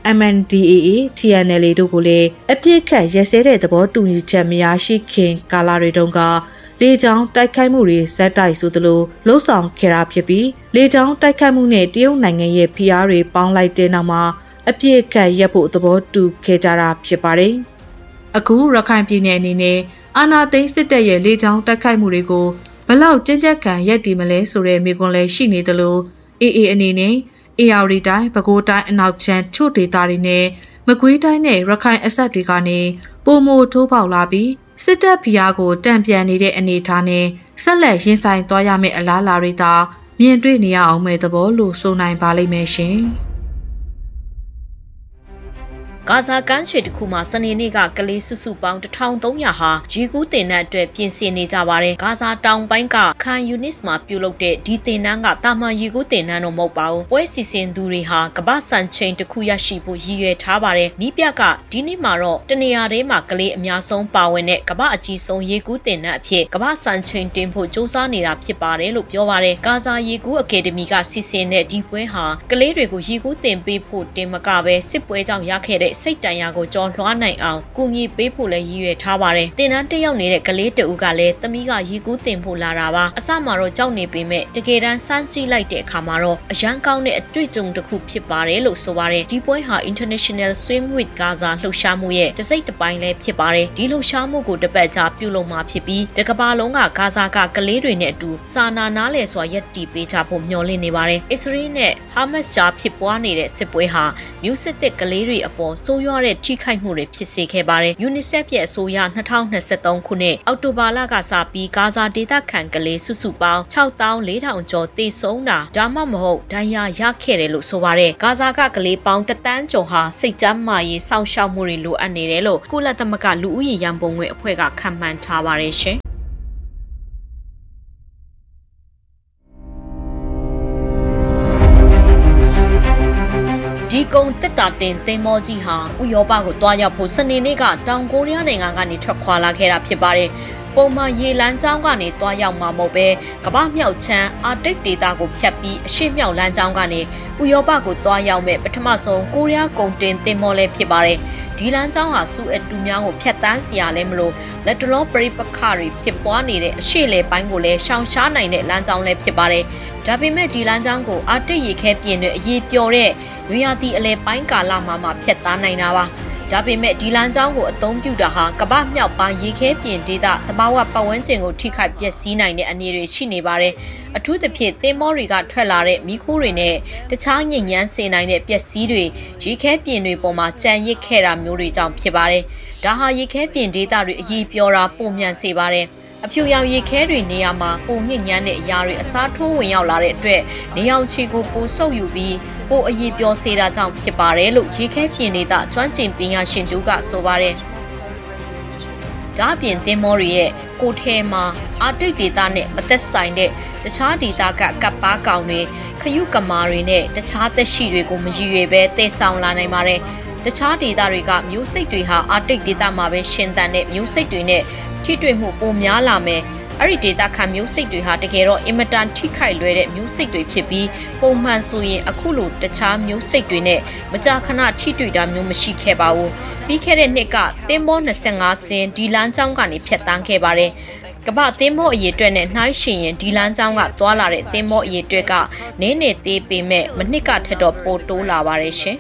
MNDAA, TNLA တို့ကိုလည်းအပြစ်ခတ်ရက်စဲတဲ့သဘောတူညီချက်မရရှိခင်ကာလတွေတုန်းကလေကြောင်းတိုက်ခိုက်မှုတွေဇက်တိုက်ဆိုသလိုလှုံ့ဆော်ခဲ့တာဖြစ်ပြီးလေကြောင်းတိုက်ခိုက်မှုနဲ့တရုတ်နိုင်ငံရဲ့ဖိအားတွေပေါင်းလိုက်တဲ့နောက်မှာအပြစ်ခတ်ရက်ဖို့သဘောတူခဲ့ကြတာဖြစ်ပါတယ်။အခုရခိုင်ပြည်နယ်အနေနဲ့အာဏာသိမ်းစစ်တပ်ရဲ့လေကြောင်းတိုက်ခိုက်မှုတွေကိုဘလောက်ကြမ်းကြမ်းခံရက်တည်မလဲဆိုတဲ့မေးခွန်းလည်းရှိနေသလိုအေအေအနေနဲ့အေရဝတီတိုင်းပဲခူးတိုင်းအနောက်ချမ်းချို့ဒေသတွေနဲ့မကွေးတိုင်းနဲ့ရခိုင်အစပ်တွေကနေပုံမိုထိုးပေါက်လာပြီးစစ်တပ်ဖိအားကိုတံပြန်နေတဲ့အနေအထားနဲ့ဆက်လက်ရင်ဆိုင်သွားရမယ့်အလားအလာတွေသာမြင်တွေ့နေရအောင်မဲ့သဘောလို့ဆိုနိုင်ပါလိမ့်မယ်ရှင်။ဂါဇာကမ်းခြေတစ်ခုမှာစနေနေ့ကကလေးစုစုပေါင်း1300ဟာရေကူးတင်တဲ့အတွက်ပြင်ဆင်နေကြပါတယ်။ဂါဇာတောင်ပိုင်းကခန်ယူနစ်မှာပြုလုပ်တဲ့ဒီတင်နန်းကတာမန်ရေကူးတင်နန်းတော့မဟုတ်ပါဘူး။ပွဲစီစဉ်သူတွေဟာကမ္ဘာစံချိန်တစ်ခုရရှိဖို့ရည်ရွယ်ထားပါတယ်။နီးပြကဒီနေ့မှာတော့တနေရာထဲမှာကလေးအများဆုံးပါဝင်တဲ့ကမ္ဘာအကြီးဆုံးရေကူးတင်နန်းအဖြစ်ကမ္ဘာစံချိန်တင်ဖို့စ조사နေတာဖြစ်ပါတယ်လို့ပြောပါတယ်။ဂါဇာရေကူးအကယ်ဒမီကစီစဉ်တဲ့ဒီပွဲဟာကလေးတွေကိုရေကူးတင်ပေးဖို့တင်မကပဲစစ်ပွဲကြောင့်ရခဲ့တဲ့တဲ့စိတ်တန်ရာကိုကြော်လွှားနိုင်အောင်ကူညီပေးဖို့လည်းရည်ရွယ်ထားပါတယ်။တင်နန်းတက်ရောက်နေတဲ့ကလေးတဦးကလည်းသမီးကရေကူးတင်ဖို့လာတာပါ။အစမှာတော့ကြောက်နေပေမဲ့တကယ်တမ်းစမ်းကြည့်လိုက်တဲ့အခါမှာတော့အရန်ကောင်းတဲ့အတွေ့အကြုံတစ်ခုဖြစ်ပါတယ်လို့ဆိုပါတယ်။ဒီပွဲဟာ International Swim with Gaza လှုပ်ရှားမှုရဲ့တစ်စိတ်တစ်ပိုင်းလည်းဖြစ်ပါတယ်။ဒီလှုပ်ရှားမှုကိုတစ်ပတ်ကြာပြုလုပ်မှာဖြစ်ပြီးတကမ္ဘာလုံးကဂါဇာကကလေးတွေနဲ့အတူစာနာနားလည်စွာရပ်တည်ပေးကြဖို့မျှော်လင့်နေပါတယ်။အစ္စရေးနဲ့ဟာမတ်စ်ကြားဖြစ်ပွားနေတဲ့စစ်ပွဲဟာမျိုးစစ်သစ်ကလေးတွေအပေါ်ဆိုးရွားတဲ့ထိခိုက်မှုတွေဖြစ်စေခဲ့ပါတယ်။ UNICEF ရဲ့အဆိုအရ2023ခုနှစ်အောက်တိုဘာလကစပြီးဂါဇာဒေသခံကလေးစုစုပေါင်း64,000ကျော်သေဆုံးတာဒါမှမဟုတ်ဒဏ်ရာရခဲ့တယ်လို့ဆိုပါတယ်။ဂါဇာကကလေးပေါင်း1,000,000ကျော်ဟာစိတ်ကျန်းမာရေးစောင့်ရှောက်မှုတွေလိုအပ်နေတယ်လို့ကုလသမဂ္ဂလူဦးရေရန်ပုံငွေအဖွဲ့ကခန့်မှန်းထားပါတယ်ရှင်။ဒီကုန်းတက်တာတင်သင်္ဘောကြီးဟာဥရောပကိုတွားရောက်ဖို့စနေနေ့ကတောင်ကိုရီးယားနိုင်ငံကနေထွက်ခွာလာခဲ့တာဖြစ်ပါတယ်။ပုံမှန်ရေလမ်းကြောင်းကနေတွားရောက်မှာမဟုတ်ပဲကမ္ဘာမြောက်ချမ်းအာတိတ်ဒေသကိုဖြတ်ပြီးအရှေ့မြောက်လမ်းကြောင်းကနေဥရောပကိုတွားရောက်မဲ့ပထမဆုံးကိုရီးယားကုန်တင်သင်္ဘောလည်းဖြစ်ပါတယ်။ဒီလမ်းကြောင်းဟာစူအတူများကိုဖြတ်တန်းစီရလဲမလို့လက်တလောပရိပခတွေဖြစ်ပွားနေတဲ့အရှေ့လေပိုင်းကိုလည်းရှောင်ရှားနိုင်တဲ့လမ်းကြောင်းလည်းဖြစ်ပါတယ်။ဒါပေမဲ့ဒီလမ်းကြောင်းကိုအာတိတ်ရေခဲပြင်တွေအရေးပျော်တဲ့နွေရာသီအလဲပိုင်းကာလမှာဖြတ်သားနိုင်တာပါဒါပေမဲ့ဒီလမ်းကြောင်းကိုအသုံးပြုတာဟာကမ္ဘာမြောက်ပိုင်းရေခဲပြင်ဒေသသဘာဝပတ်ဝန်းကျင်ကိုထိခိုက်ပျက်စီးနိုင်တဲ့အနေတွေရှိနေပါတယ်အထူးသဖြင့်သင်္ဘောတွေကထွက်လာတဲ့မီးခိုးတွေနဲ့တခြားညစ်ညမ်းစေနိုင်တဲ့ပျက်စီးတွေရေခဲပြင်တွေပေါ်မှာကြံရစ်ခဲ့တာမျိုးတွေကြောင့်ဖြစ်ပါတယ်ဒါဟာရေခဲပြင်ဒေသတွေအရေးပျော်တာပုံမြန်စေပါတယ်အဖြူရောင်ရေခဲတွေနေရာမှာပုံညစ်ညမ်းတဲ့အရာတွေအစားထိုးဝင်ရောက်လာတဲ့အတွက်နေအောင်ချီကိုပိုဆုပ်ယူပြီးပိုအရေးပြောစေတာကြောင့်ဖြစ်ပါတယ်လို့ရေခဲပြင်ဒေသကျွမ်းကျင်ပညာရှင်တို့ကဆိုပါတယ်။ဒါ့အပြင်သင်္ဘောတွေရဲ့ကိုထဲမှာအာတိတ်ဒေသနဲ့မသက်ဆိုင်တဲ့တခြားဒေသကကပ်ပါကောင်တွေခရုကမာတွေနဲ့တခြားသက်ရှိတွေကိုမရည်ရွယ်ပဲတည်ဆောင်လာနိုင်ပါတယ်။တခြားဒေသတွေကမျိုးစိတ်တွေဟာအာတိတ်ဒေသမှာပဲရှင်သန်တဲ့မျိုးစိတ်တွေနဲ့ထိတွေ့မှုပိုများလာမယ်အဲ့ဒီဒေတာခံမျိုးစိတ်တွေဟာတကယ်တော့အင်မတန်ထိခိုက်လွယ်တဲ့မျိုးစိတ်တွေဖြစ်ပြီးပုံမှန်ဆိုရင်အခုလိုတခြားမျိုးစိတ်တွေနဲ့မကြာခဏထိတွေ့တာမျိုးမရှိခဲ့ပါဘူးပြီးခဲ့တဲ့နှစ်ကသင်္ဘော25စင်းဒီလမ်းကြောင်းကနေဖြတ်တန်းခဲ့ပါတယ်ကမ္ဘာသင်္ဘောအရေးအတွက်နဲ့နှိုင်းယှဉ်ရင်ဒီလမ်းကြောင်းကသွားလာတဲ့သင်္ဘောအရေးအတွက်ကနည်းနည်းသေးပေမဲ့မနှစ်ကထက်တော့ပိုတိုးလာပါတယ်ရှင်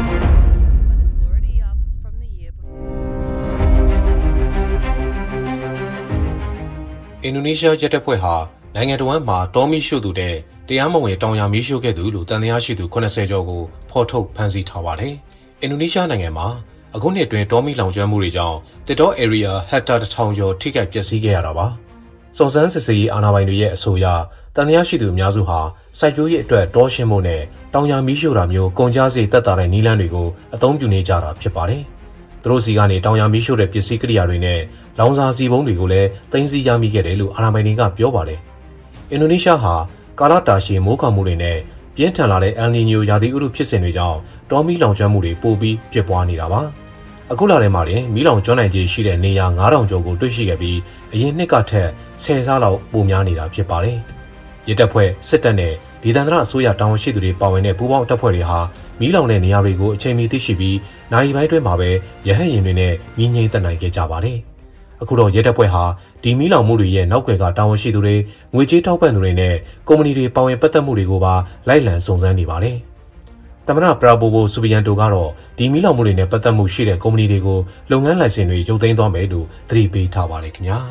အင်ဒိုနီးရှားရဲတပ်ဖွဲ့ဟာနိုင်ငံတော်ဝန်မှာတောမီရှုသူတဲ့တရားမဝင်တောင်ယာမီးရှို့ခဲ့သူလို့တန်တရားရှိသူ80ကျော်ကိုဖော်ထုတ်ဖမ်းဆီးထားပါတယ်။အင်ဒိုနီးရှားနိုင်ငံမှာအခုနှစ်အတွင်းတောမီလောင်ကျွမ်းမှုတွေကြောင့်တစ်တော area ဟက်တာ1000ကျော်ထိခိုက်ပျက်စီးခဲ့ရတာပါ။စုံစမ်းစစ်ဆေးရေးအာဏာပိုင်တွေရဲ့အဆိုအရတန်တရားရှိသူအများစုဟာစိုက်ပျိုးရေးအတွက်တောရှင်းမှုနဲ့တောင်ယာမီးရှို့တာမျိုးကုန်ကျစရိတ်သက်သာတဲ့နည်းလမ်းတွေကိုအသုံးပြုနေကြတာဖြစ်ပါတယ်။သူတို့စီကနေတောင်ယာမီးရှို့တဲ့ပစ္စည်းကိရိယာတွေနဲ့လောင်စာစီပုံးတွေကိုလည်းသိမ်းဆည်းရမိခဲ့တယ်လို့အာဏာပိုင်တွေကပြောပါတယ်။အင်ဒိုနီးရှားဟာကာလတာရှည်မိုးခေါင်မှုတွေနဲ့ပြင်းထန်လာတဲ့အယ်နီညိုရာသီဥတုဖြစ်စဉ်တွေကြောင့်တောမီးလောင်ကျွမ်းမှုတွေပိုပြီးဖြစ်ပွားနေတာပါ။အခုလထဲမှာလည်းမီးလောင်ကျွမ်းနိုင်ခြေရှိတဲ့နေရာ9000ကျော်ကိုတွေ့ရှိခဲ့ပြီးအရင်နှစ်ကထက်10ဆလောက်ပိုများနေတာဖြစ်ပါတယ်။ရဲတပ်ဖွဲ့စစ်တပ်နဲ့ဒေသန္တရအစိုးရတာဝန်ရှိသူတွေပါဝင်တဲ့ပူးပေါင်းတပ်ဖွဲ့တွေဟာမီးလောင်တဲ့နေရာတွေကိုအချိန်မီသိရှိပြီးနိုင်ပိုင်းတွင်းမှာပဲရဟတ်ယာဉ်တွေနဲ့မြင်းငိမ့်သက်နိုင်ခဲ့ကြပါတယ်။အခုတော့ရဲတပ်ဖွဲ့ဟာဒီမီးလောင်မှုတွေရဲ့နောက်ွယ်ကတာဝန်ရှိသူတွေငွေကြေးထောက်ပံ့သူတွေနဲ့ကုမ္ပဏီတွေပါဝင်ပတ်သက်မှုတွေကိုပါလိုက်လံစုံစမ်းနေပါတယ်။သမ္မတပရာဘိုဘိုဆူဘီယန်တိုကတော့ဒီမီးလောင်မှုတွေနဲ့ပတ်သက်မှုရှိတဲ့ကုမ္ပဏီတွေကိုလုပ်ငန်းလိုင်စင်တွေရုပ်သိမ်းသွားမယ်လို့သတိပေးထားပါတယ်ခင်ဗျာ။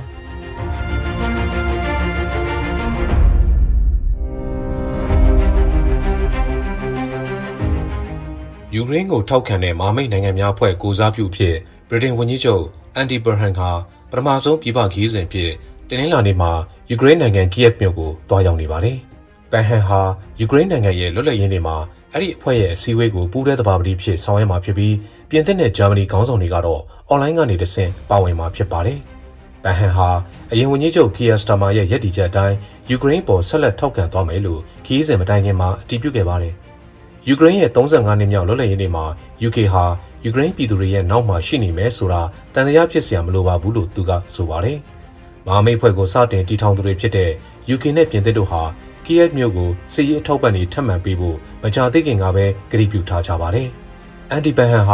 ယူကရိန်းကိုထောက်ခံတဲ့မဟာမိတ်နိုင်ငံများအဖွဲ့ကိုစားပြုဖြစ်ဗြိတိန်ဝန်ကြီးချုပ်အန်ဒီဘရဟန်ကပထမဆုံးပြည်ပခရီးစဉ်ဖြစ်တင်းနှင်းလာနေမှာယူကရိန်းနိုင်ငံကီယက်မြို့ကိုတွားရောက်နေပါတယ်။ဘန်ဟန်ဟာယူကရိန်းနိုင်ငံရဲ့လွတ်လပ်ရေးနေ့မှာအဲ့ဒီအဖွဲ့ရဲ့အစည်းအဝေးကိုပူးတွဲသဘာပတိဖြစ်ဆောင်ရွက်မှာဖြစ်ပြီးပြင်သစ်နဲ့ဂျာမနီခေါင်းဆောင်တွေကတော့အွန်လိုင်းကနေတဆင့်ပါဝင်မှာဖြစ်ပါတယ်။ဘန်ဟန်ဟာအရင်ဝန်ကြီးချုပ်ကီယာစတာမာရဲ့ရည်တည်ချက်အတိုင်းယူကရိန်းပေါ်ဆက်လက်ထောက်ခံသွားမယ်လို့ခရီးစဉ်မတိုင်ခင်မှာအတည်ပြုခဲ့ပါတယ်။ယူကရိန်းရဲ့35နှစ်မြောက်လွတ်လပ်ရေးနေ့မှာ UK ဟာယူကရိန်းပြည်သူတွေရဲ့နောက်မှာရှိနေမယ်ဆိုတာတန်တရားဖြစ်စရာမလိုပါဘူးလို့သူကဆိုပါတယ်။မဟာမိတ်ဖွဲ့ကိုစတင်တည်ထောင်သူတွေဖြစ်တဲ့ UK နဲ့ပြင်သစ်တို့ဟာကီယက်မြို့ကိုစစ်ရေးအထောက်ပံ့တွေထပ်မံပေးဖို့မကြာသေးခင်ကပဲကတိပြုထားကြပါတယ်။အန်တီဘန်ဟန်ဟာ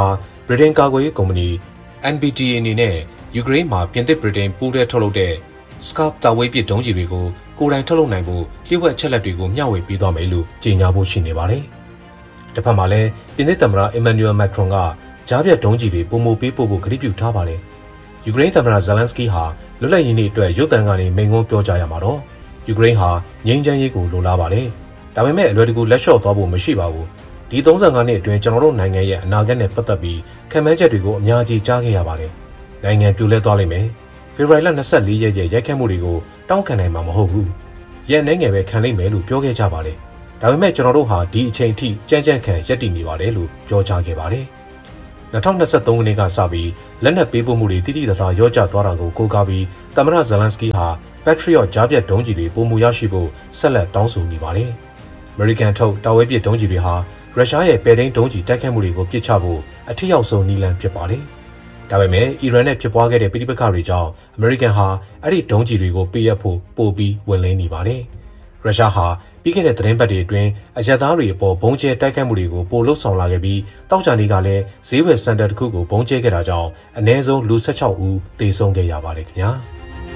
ဗြိတိန်ကာကွယ်ရေးကုမ္ပဏီ NBTA အနေနဲ့ယူကရိန်းမှာပြင်သစ်ဗြိတိန်ပူးတွဲထုတ်လုပ်တဲ့ Scalp တာဝေးပစ်ဒုံးကျည်တွေကိုကိုယ်တိုင်ထုတ်လုပ်နိုင်ဖို့လျှို့ဝှက်ချက်လက်တွေကိုမျှဝေပေးသွားမယ်လို့ကြေညာဖို့ရှိနေပါတယ်။တစ်ဖက်မှာလည်းပြင်သစ်သမ္မတ Emmanuel Macron ကကြားပြတ်ဒုံးကျည်တွေပုံမပေးဖို့ကတိပြုထားပါတယ်။ယူကရိန်းသမ္မတ Zelensky ဟာလွတ်လပ်ရေးနေ့အတွက်ရုပ်သံကနေမိန့်ခွန်းပြောကြားရမှာတော့ယူကရိန်းဟာငြိမ်းချမ်းရေးကိုလိုလားပါတယ်။ဒါပေမဲ့အလွယ်တကူလက်လျှော့သွားဖို့မရှိပါဘူး။ဒီ35နှစ်အတွင်းကျွန်တော်တို့နိုင်ငံရဲ့အနာဂတ်နဲ့ပတ်သက်ပြီးခံမှန်းချက်တွေကိုအများကြီးကြားခဲ့ရပါတယ်။နိုင်ငံပြိုလဲသွားလိမ့်မယ်။ဖေဖော်ဝါရီလ24ရက်ရဲ့ရိုက်ခတ်မှုတွေကိုတောင်းခံနိုင်မှာမဟုတ်ဘူး။ရဲ့အနေငယ်ပဲခံလိမ့်မယ်လို့ပြောခဲ့ကြပါတယ်။ဒါပေမဲ့ကျွန်တော်တို့ဟာဒီအချိန်ထိကြမ်းကြမ်းခံရပ်တည်နေပါတယ်လို့ပြောကြားခဲ့ပါတယ်။2023ခုနှစ်ကစပြီးလက်နက်ပေးပို့မှုတွေတိတိကျကျရောကျသွားတာကိုကိုးကားပြီးသမ္မတ Zelensky ဟာ Patriot ကြားပြတ်ဒုံးကျည်တွေပုံမူရရှိဖို့ဆက်လက်တောင်းဆိုနေပါတယ်။ American ထုတ်တာဝေးပစ်ဒုံးကျည်တွေဟာရုရှားရဲ့ပဲ့ထိန်းဒုံးကျည်တိုက်ခိုက်မှုတွေကိုပစ်ချဖို့အထက်ရောက်ဆုံးနည်းလမ်းဖြစ်ပါတယ်။ဒါပေမဲ့အီရန်နဲ့ဖြစ်ပွားခဲ့တဲ့ပဋိပက္ခတွေကြောင့် American ဟာအဲ့ဒီဒုံးကျည်တွေကိုပေးအပ်ဖို့ပို့ပြီးဝင်လင်းနေပါတယ်။ရုရှားဟာပြီးခဲ့တဲ့သတင်းပတ်တွေအတွင်းအရက်သားတွေအပေါ်ဘုံကျဲတိုက်ခိုက်မှုတွေကိုပို့လှုပ်ဆောင်လာခဲ့ပြီးတောက်ချာနေကလည်းဈေးဝယ်စင်တာတစ်ခုကိုဘုံကျဲခဲ့တာကြောင့်အနည်းဆုံးလူ16ဦးသေဆုံးခဲ့ရပါတယ်ခင်ဗျာ။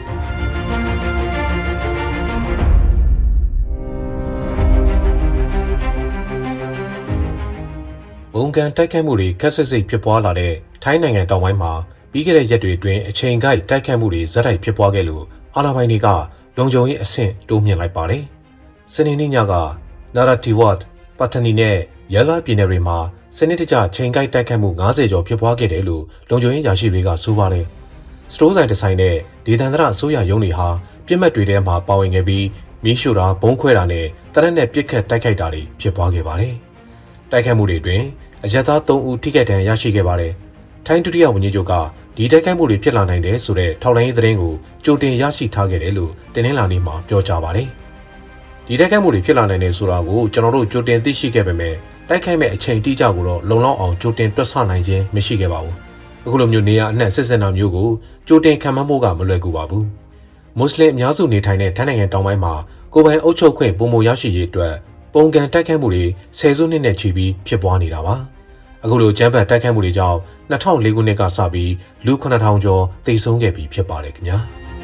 ဘုံကန်တိုက်ခိုက်မှုတွေခက်ဆစ်စိတ်ဖြစ်ပွားလာတဲ့ထိုင်းနိုင်ငံတောင်ပိုင်းမှာပြီးခဲ့တဲ့ရက်တွေအတွင်းအချိန်ကိုက်တိုက်ခိုက်မှုတွေဇက်တိုက်ဖြစ်ပွားခဲ့လို့အာဏာပိုင်တွေကလုံခြုံရေးအဆင့်တိုးမြှင့်လိုက်ပါတယ်။စနေနေ့ညကနာရာတီဝတ်ပတ်တနီနဲ့ရလာပြည်နယ်တွေမှာစနစ်တကျချိန်ကိုက်တိုက်ခိုက်မှု90ကျော်ဖြစ်ပွားခဲ့တယ်လို့လုံခြုံရေးရာရှိတွေကဆိုပါတယ်။စတိုးဆိုင်တစ်ဆိုင်နဲ့ဒေသန္တရအစိုးရရုံးတွေဟာပြစ်မှတ်တွေထဲမှာပါဝင်ခဲ့ပြီးမီးရှို့တာဘုံခွဲတာနဲ့တနက်နဲ့ပြစ်ခတ်တိုက်ခိုက်တာတွေဖြစ်ပွားခဲ့ပါတယ်။တိုက်ခိုက်မှုတွေအတွင်းအရက်သား3ဦးထိခိုက်ဒဏ်ရာရရှိခဲ့ပါတယ်။ထိုင်းဒုတိယဝန်ကြီးချုပ်ကဒီတိုက်ခိုက်မှုတွေဖြစ်လာနိုင်တယ်ဆိုတဲ့ထောက်လှမ်းရေးသတင်းကိုကြိုတင်ရရှိထားခဲ့တယ်လို့တင်းနှင်းလာနေမှာပြောကြားပါတယ်။ဒီတိုက်ခိုက်မှုတွေဖြစ်လာနိုင်တယ်ဆိုတာကိုကျွန်တော်တို့ကြိုတင်သိရှိခဲ့ပေမဲ့တိုက်ခိုက်မဲ့အချိန်တိကျကိုတော့လုံလောက်အောင်ကြိုတင်တွက်ဆနိုင်ခြင်းမရှိခဲ့ပါဘူး။အခုလိုမျိုးနေရာအနှံ့စစ်စင်တာမျိုးကိုကြိုတင်ခံမှန်းဖို့ကမလွယ်ကူပါဘူး။မွတ်စလင်အများစုနေထိုင်တဲ့ထိုင်းနိုင်ငံတောင်ပိုင်းမှာကိုယ်ပိုင်အုပ်ချုပ်ခွင့်ပုံမရရှိရေးအတွက်ပုံကန်တိုက်ခိုက်မှုတွေဆယ်စုနှစ်နဲ့ချီပြီးဖြစ်ပွားနေတာပါ။အခုလိုကျန်းဖတ်တိုက်ခိုက်မှုတွေကြောင့်2004ခုနှစ်ကစပြီးလူ9000ကျော်သေဆုံးခဲ့ပြီးဖြစ်ပါတယ်ခင်ဗျာ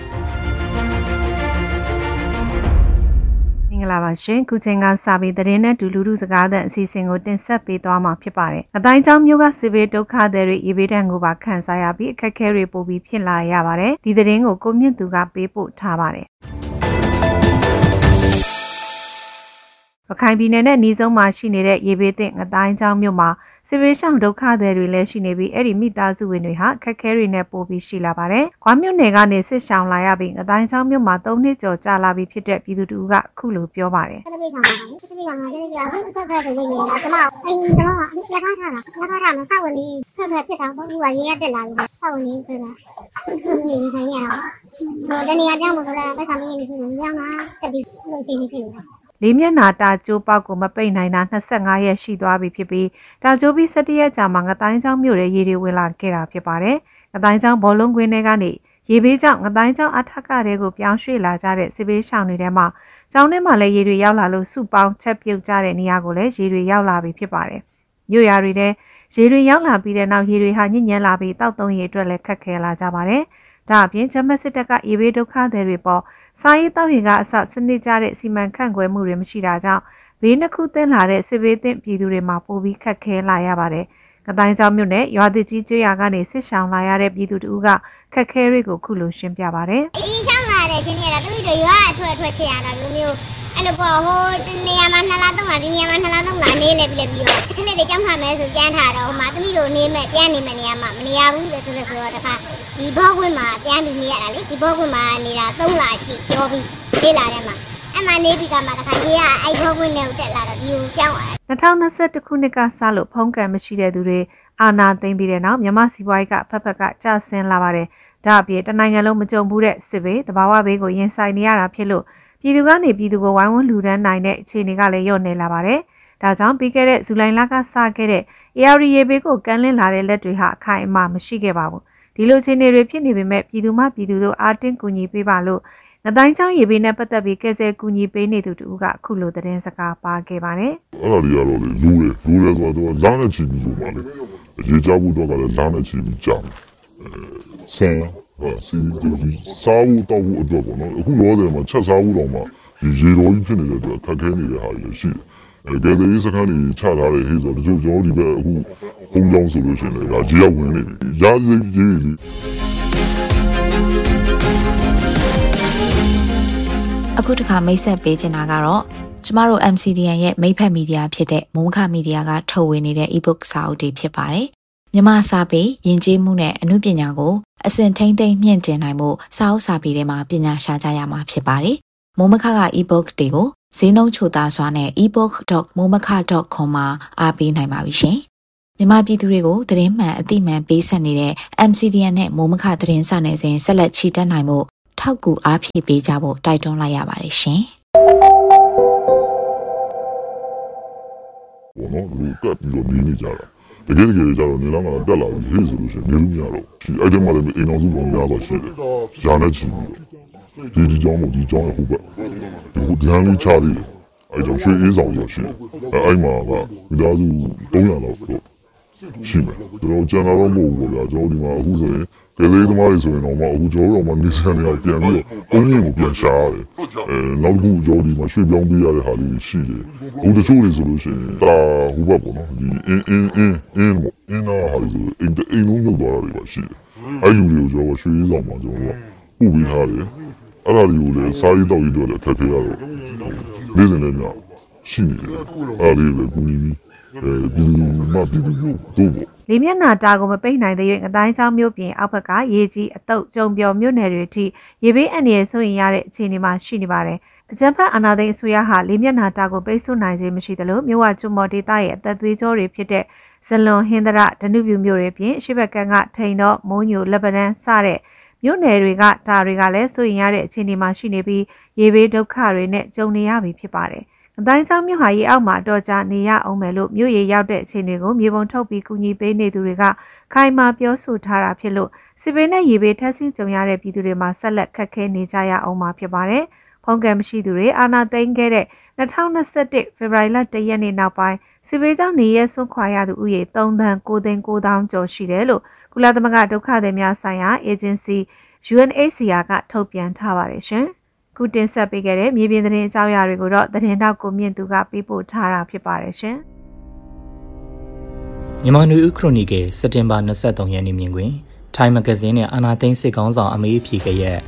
မင်္ဂလာပါရှင်ခုချိန်ကစပြီးသတင်းနဲ့လူလူစကားတဲ့အစီအစဉ်ကိုတင်ဆက်ပေးသွားမှာဖြစ်ပါတယ်အတိုင်းကျောင်းမျိုးကစစ်ဘေးဒုက္ခသည်တွေရေဘေးဒဏ်ကိုပါခံစားရပြီးအခက်အခဲတွေပိုပြီးဖြစ်လာရပါတယ်ဒီသတင်းကိုကိုမြင့်သူကပေးပို့ထားပါတယ်ရခိုင်ပြည်နယ်နဲ့နှီးဆုံးမှာရှိနေတဲ့ရေဘေးသင့်အတိုင်းကျောင်းမျိုးမှာစစ်ဘေးရှောင်ဒုက္ခသည်တွေလည်းရှိနေပြီးအဲ့ဒီမိသားစုဝင်တွေဟာခက်ခဲတွေနဲ့ပို့ပြီးရှိလာပါတယ်။ခွာမြို့နယ်ကနေစစ်ရှောင်လာရပြီးအတိုင်းချောင်းမြို့မှာ3နှစ်ကျော်ကြာလာပြီးဖြစ်တဲ့ပြည်သူတို့ကအခုလိုပြောပါတယ်။စစ်ဘေးရှောင်ပါစစ်ဘေးရှောင်ပါစစ်ဘေးရှောင်အခုဆက်ဆက်နေနေတာကျွန်မအိမ်တော့လက်ထားထားတာမဆောက်ဝင်လေးဆက်ဆက်ဖြစ်တာပေါ့ဒီကရင်းရတက်လာပြီဆောက်ဝင်လေးဆိုတာနေဆိုင်ရအောင်တနေရာကြောင်းမဆိုတော့ပတ်စာမင်းနေပြီညောင်းတာဆက်ပြီးလို့ရှိနေပြီလေးမျက်နှာတာကျိုးပေါက်ကိုမပိတ်နိုင်တာ25ရက်ရှိသွားပြီဖြစ်ပြီးတာကျိုးပြီး17ရက်ကြာမှငတိုင်းချောင်းမြို့ရဲ့ရေတွေဝင်လာခဲ့တာဖြစ်ပါတယ်။ငတိုင်းချောင်းဘောလုံးကွင်းထဲကနေရေဘေးကြောင့်ငတိုင်းချောင်းအထက်ကတွေကိုပြောင်းရွှေ့လာကြတဲ့စစ်ဘေးရှောင်တွေထဲမှာကျောင်းထဲမှာလည်းရေတွေရောက်လာလို့စုပေါင်းချက်ပြုတ်ကြတဲ့နေရာကိုလည်းရေတွေရောက်လာပြီဖြစ်ပါတယ်။မြို့ရွာတွေထဲရေတွေရောက်လာပြီးတဲ့နောက်ရေတွေဟာညစ်ညမ်းလာပြီးတောက်သုံးရေအတွက်လည်းခက်ခဲလာကြပါတယ်။ဒါအပြင်ဂျမတ်စစ်တပ်ကရေဘေးဒုက္ခသည်တွေပေါ်စားရေးတောက်ရင်ကအစစနစ်ကျတဲ့စီမံခန့်ခွဲမှုတွေမရှိတာကြောင့်ဘေးနှစ်ခုသင်းလာတဲ့စစ်ဘေးသင့်ပြည်သူတွေမှာပိုပြီးခက်ခဲလာရပါတယ်။ကတိုင်းကျောင်းမြို့နယ်ရွာသစ်ကြီးကျွော်ကနေစစ်ရှောင်လာရတဲ့ပြည်သူတို့ကခက်ခဲတွေကိုခုလိုရှင်းပြပါတယ်။ဒီရှောင်းလာတဲ့ချင်းတွေကသူတို့ရွာအထွက်ချင်ရတာမျိုးအဲ့လိုပေါ့ဟိုနေရာမှာ2လ3လဒီနေရာမှာ2လ3လနေလေပြီးတော့ခလေးတွေကြောင်းထားမယ်ဆိုကြမ်းထားတော့ဟိုမှာသမီးတို့နေမဲ့ပြန်နေမဲ့နေရာမှာမနေရဘူးလေဆိုတော့တခါဒီဘောကွင်းမှာပြန်ပြီးနေရတာလေဒီဘောကွင်းမှာနေတာ3လရှိပြောပြီးလေးလာတဲ့မှာအဲ့မှာနေပြီးကမှတခါကြီးကအဲ့ဘောကွင်းနဲ့တက်လာတော့ဒီကိုကြောင်းလာ 2021ခုနှစ်ကစလို့ဖုံးကန်မရှိတဲ့သူတွေအာဏာသိမ်းပြီးတဲ့နောက်မြန်မာစီးပွားရေးကဖက်ကကျဆင်းလာပါတယ်ဒါအပြင်တနိုင်ငံလုံးမကြုံဘူးတဲ့စစ်ဘေးတဘာဝဘေးကိုရင်ဆိုင်နေရတာဖြစ်လို့ပြည်သူကနေပြည်သူကိုဝိုင်းဝန်းလူဒန်းနိုင်တဲ့အခြေအနေကလည်းလျော့နေလာပါတယ်။ဒါကြောင့်ပြီးခဲ့တဲ့ဇူလိုင်လကစခဲ့တဲ့ AR ရေဘေးကိုကမ်းလှမ်းလာတဲ့လက်တွေဟာအခိုင်အမာမရှိခဲ့ပါဘူး။ဒီလိုအခြေအနေတွေဖြစ်နေပေမဲ့ပြည်သူမှပြည်သူတို့အားတင်းကူညီပေးပါလို့ငတိုင်းချောင်းရေဘေးနဲ့ပတ်သက်ပြီးကယ်ဆယ်ကူညီပေးနေသူတို့ကအခုလိုသတင်းစကားပါခဲ့ပါတယ်။အဲ့ဒါတွေကတော့လေလူတယ်ဆိုတော့ဇာတ်နဲ့ချီပြီးလို့ပါလေရေချဖို့တော့ကလည်းလမ်းနဲ့ချီပြီးကြာဆန်စီစားဖို့တောက်ဖို့အတွက်ပေါ့နော်အခုလောတယ်မှာချက်စားဖို့တော့မှဒီရေတော်ကြီးဖြစ်နေတဲ့အတွက်ခက်ခဲနေတဲ့ဟာတွေရှိတယ်ကဲတဲ့စကန်ကြီးချထားတဲ့ဟေးဆိုတော့ကျွန်တော်ဒီဘက်အခုဘုံကြောင်းဆိုလို့ရှိရင်လည်းဒါရေရောက်ဝင်နေပြီရာဇိကြီးကြီးအခုတခါမိတ်ဆက်ပေးချင်တာကတော့ကျမတို့ MCDN ရဲ့မိတ်ဖက်မီဒီယာဖြစ်တဲ့မုံခမီဒီယာကထုတ်ဝေနေတဲ့ ebook စာအုပ်တွေဖြစ်ပါတယ်။မြန်မာစာပေယဉ်ကျေးမှုနဲ့အမှုပညာကိုအစဉ်ထိန်းသိမ်းမြင့်တင်နိုင်မှုစာအုပ်စာပေတွေမှာပညာရှာကြရမှာဖြစ်ပါတယ်။မုံမခက ebook တွေကိုဈေးနှုန်းချိုသားစွာနဲ့ ebook.momaka.com မှာအားပေးနိုင်ပါပြီရှင်။မြန်မာပြည်သူတွေကိုသတင်းမှန်အသိမှန်ပေးဆက်နေတဲ့ MCDN နဲ့မုံမခသတင်းစာနယ်စဉ်ဆက်လက်ချီတက်နိုင်မှုထောက်ကူအားဖြည့်ပေးကြဖို့တိုက်တွန်းလိုက်ရပါတယ်ရှင်။ဘောနော်လူကပ်ပြီးတော့နေနေကြတာတကယ်ကြတော့နေလာမှာတက်လာပြီးဟေးဆိုလို့ရှိရင်နေလို့မရတော့ဒီအဲ့ဒီမှာလည်းအိမ်အောင်စုကောင်များတော့ရှိတယ်။ညာနဲ့ချီပြီးဒီကြောင်းရဲ့ဟိုဘက်ဒီလမ်းလေးချသေးတယ်အဲ့ကြောင့်ရွှေအေးဆောင်ရရှိတယ်အဲ့မှာကမိသားစု300လောက်တော့ရှိမယ်ကျွန်တော်ကျန်တော့မဟုတ်ဘူးဗျာကျွန်တော်ဒီမှာအခုဆိုရင်ကလေးသမားတွေဆိုရင်တော့အခုကျွန်တော်တို့မှနေစံနေအောင်ပြန်ပြီးတော့ကိုင်းကိုပြန်ရှာရတယ်နောက်တစ်ခုကျွန်တော်ဒီမှာရွှေပြောင်းပေးရတဲ့ဟာတွေရှိတယ်ဟိုတချို့တွေဆိုလို့ရှိရင်ဒါဟိုဘက်ပေါ့နော်ဒီအင်းနာဟာတွေအိမ်လုံးလောက်သွားတာတွေပါရှိတယ်အဲ့လူတွေကိုကျွန်တော်ရွှေရေးဆောင်မှာကျွန်တော်တို့ပို့ပေးထားတယ်အဲ့ဒါတွေကိုလည်းစားရေးတောက်ရေးတော့လည်းခက်ခဲရတော့နေ့စဉ်လည်းများရှိနေတယ်အဲ့ဒီလည်းကိုကြီးပြည်သူတို့လေမျက်နှာတာကိုမပိတ်နိုင်တဲ့၍ငတိုင်းချောင်းမြို့ပြင်အောက်ဘက်ကရေကြီးအတုပ်ကြုံပြော်မြို့နယ်တွေထိရေဘေးအန္တရာယ်ဆိုရင်ရတဲ့အခြေအနေမှာရှိနေပါတယ်။အကြမ်းဖက်အာဏာသိမ်းအစိုးရဟာလေမျက်နှာတာကိုပိတ်ဆို့နိုင်ခြင်းမရှိသလိုမြို့ဝကျွမော်ဒေသရဲ့အသက်သွေးကြောတွေဖြစ်တဲ့ဇလွန်ဟင်းသရဒနုပြူမြို့တွေပြင်ရှေ့ဘက်ကကထိန်တော့မုံညိုလက်ပတန်းစတဲ့မြို့နယ်တွေကဒါတွေကလည်းဆိုရင်ရတဲ့အခြေအနေမှာရှိနေပြီးရေဘေးဒုက္ခတွေနဲ့ကြုံနေရပြီဖြစ်ပါတယ်။အတိုင်းချောင်းမြို့ဟာရေအောက်မှာတော့ကြာနေရအောင်မယ်လို့မြို့ရေရောက်တဲ့အခြေအနေကိုမြေပုံထုတ်ပြီးကူညီပေးနေသူတွေကခိုင်မာပြောဆိုထားတာဖြစ်လို့စစ်ဘေးနဲ့ရေဘေးထပ်ဆင့်ကြုံရတဲ့ပြည်သူတွေမှာဆက်လက်ခက်ခဲနေကြရအောင်မှာဖြစ်ပါတယ်။ဖုံးကံမရှိသူတွေအာဏာသိမ်းခဲ့တဲ့2021ဖေဖော်ဝါရီလ1ရက်နေ့နောက်ပိုင်းစစ်ဘေးကြောင့်နေရဲဆွန့်ခွာရသူဦးရေ3,900,000 ကျော်ရှိတယ်လို့ကုလသမဂ္ဂဒုက္ခသည်များဆိုင်ရာအေဂျင်စီ UNHCR ကထုတ်ပြန်ထားပါတယ်ရှင်။ခုတင်ဆက်ပေးခဲ့တဲ့မြေပြင်သတင်းအကြောင်းအရာတွေကိုတော့သတင်းတောက်ကိုမြင့်သူကပေးပို့ထားတာဖြစ်ပါတယ်ရှင်။မြန်မာနွေဦးခရိုနီကယ်စက်တင်ဘာ23ရက်နေ့မြင်ကွင်းထိုင်းမဂဇင်းနဲ့အာနာသိန်းစစ်ကောင်းဆောင်အမေးဖြေခဲ့ရဲ့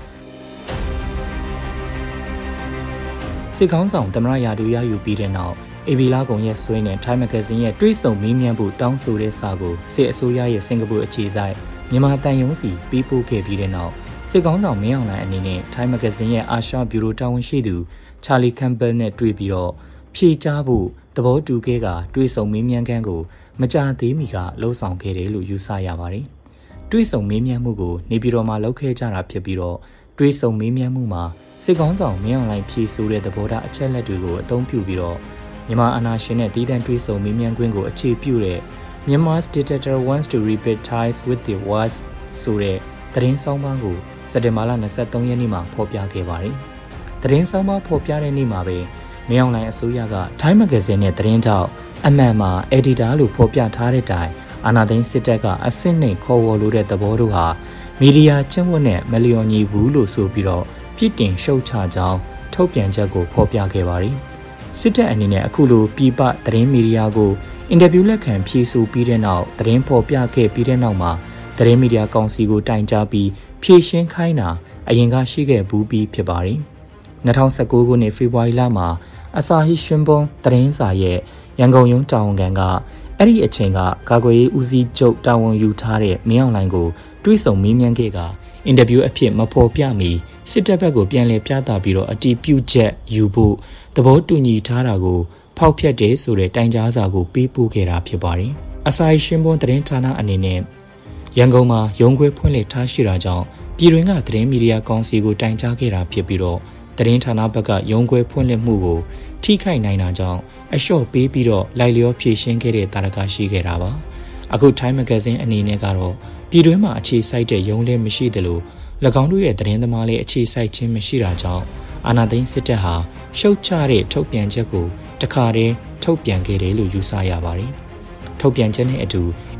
စစ်ကောင်းဆောင်သမရရာတူရယူပြီးတဲ့နောက်အေဗီလာကုံရဲ့ဆွေးနဲ့ထိုင်းမဂဇင်းရဲ့တွေးဆုံမေးမြန်းဖို့တောင်းဆိုတဲ့စာကိုစစ်အစိုးရရဲ့စင်ကာပူအခြေစိုက်မြန်မာတန်ယုံစီပေးပို့ခဲ့ပြီးတဲ့နောက်စစ်ကောင်းဆောင်မင်းအောင်လှိုင်အနေနဲ့ထိုင်းမဂဇင်းရဲ့အာရှဘျူရိုတာဝန်ရှိသူချာလီကမ်ဘယ်နဲ့တွေ့ပြီးတော့ဖြေကြားဖို့သဘောတူခဲ့ကတွေးဆုံမေးမြန်းခန်းကိုမကြာသေးမီကလှုပ်ဆောင်ခဲ့တယ်လို့ယူဆရပါတယ်။တွေးဆုံမေးမြန်းမှုကိုနေပြည်တော်မှာလုပ်ခဲ့ကြတာဖြစ်ပြီးတော့တွေးဆုံမေးမြန်းမှုမှာစစ်ကောင်းဆောင်မင်းအောင်လှိုင်ဖြေဆိုတဲ့သဘောထားအချက်လက်တွေကိုအသုံးပြုပြီးတော့မြန်မာအာဏာရှင်နဲ့တည်တံ့တွေးဆုံမေးမြန်းခွင့်ကိုအခြေပြုတဲ့ Myanmar's dictator wants to rebuild ties with the West ဆိုတဲ့သတင်းဆောင်ပါးကိုစက်တင်ဘာလ23ရက်နေ့မှာဖော်ပြခဲ့ပါတယ်။သတင်းဆောင်ပါဖော်ပြတဲ့နေ့မှာပဲမင်းအောင်လှိုင်အစိုးရကထိုင်းမဂဇင်းနဲ့သတင်းထောက်အမှန်မှာအက်ဒီတာလို့ဖော်ပြထားတဲ့တိုင်အာဏာသိမ်းစစ်တပ်ကအဆင့်နှိမ်ခေါ်ဝေါ်လိုတဲ့သဘောတို့ဟာမီဒီယာကျင့်ဝတ်နဲ့မလျော်ညီဘူးလို့ဆိုပြီးတော့ပြစ်တင်ရှုတ်ချကြောင်းထုတ်ပြန်ချက်ကိုဖော်ပြခဲ့ပါတယ်။စစ်တပ်အနေနဲ့အခုလိုပြည်ပသတင်းမီဒီယာကိုအင်တာဗျူးလက်ခံဖြေဆိုပြီးတဲ့နောက်သတင်းဖော်ပြခဲ့ပြီးတဲ့နောက်မှာသတင်းမီဒီယာကောင်စီကိုတိုင်ကြားပြီးဖြည့်ရှင်းခိုင်းတာအရင်ကရှိခဲ့ဘူးပြီးဖြစ်ပါတယ်။2019ခုနှစ်ဖေဖော်ဝါရီလမှာအစာဟိရှင်ဘွန်သတင်းစာရဲ့ရန်ကုန်ရုံးတာဝန်ခံကအဲ့ဒီအချိန်ကကာကွယ်ရေးဦးစီးချုပ်တာဝန်ယူထားတဲ့မင်းအောင်လှိုင်ကိုတွေးဆုံမေးမြန်းခဲ့ကအင်တာဗျူးအဖြစ်မဖော်ပြမီစစ်တပ်ဘက်ကိုပြန်လည်ပြသပြီးတော့အတီးပြုတ်ချက်ယူဖို့သဘောတူညီထားတာကိုဖောက်ဖျက်တယ်ဆိုတဲ့တိုင်ကြားစာကိုပေးပို့ခဲ့တာဖြစ်ပါတယ်။အစာဟိရှင်ဘွန်သတင်းဌာနအနေနဲ့ရန်ကုန်မှာရုံးခွဲဖွင့်လှစ်ထားရှိတာကြောင့်ပြည်တွင်းကသတင်းမီဒီယာကောင်စီကိုတိုင်ကြားခဲ့တာဖြစ်ပြီးတော့သတင်းဌာနဘက်ကရုံးခွဲဖွင့်လှစ်မှုကိုထိခိုက်နိုင်တာကြောင့်အလျှော့ပေးပြီးတော့လိုက်လျောဖြည့်ရှင်းခဲ့တဲ့တာရကရှိခဲ့တာပါအခုထိုင်းမဂဇင်းအနေနဲ့ကတော့ပြည်တွင်းမှာအခြေစိုက်တဲ့ရုံးလည်းမရှိသလို၎င်းတို့ရဲ့သတင်းသမားလည်းအခြေစိုက်ခြင်းမရှိတာကြောင့်အာဏာသိမ်းစစ်တပ်ဟာရှုတ်ချတဲ့ထုတ်ပြန်ချက်ကိုတခါတည်းထုတ်ပြန်ခဲ့တယ်လို့ယူဆရပါတယ်ထုတ်ပြန်ချက်နဲ့အတူ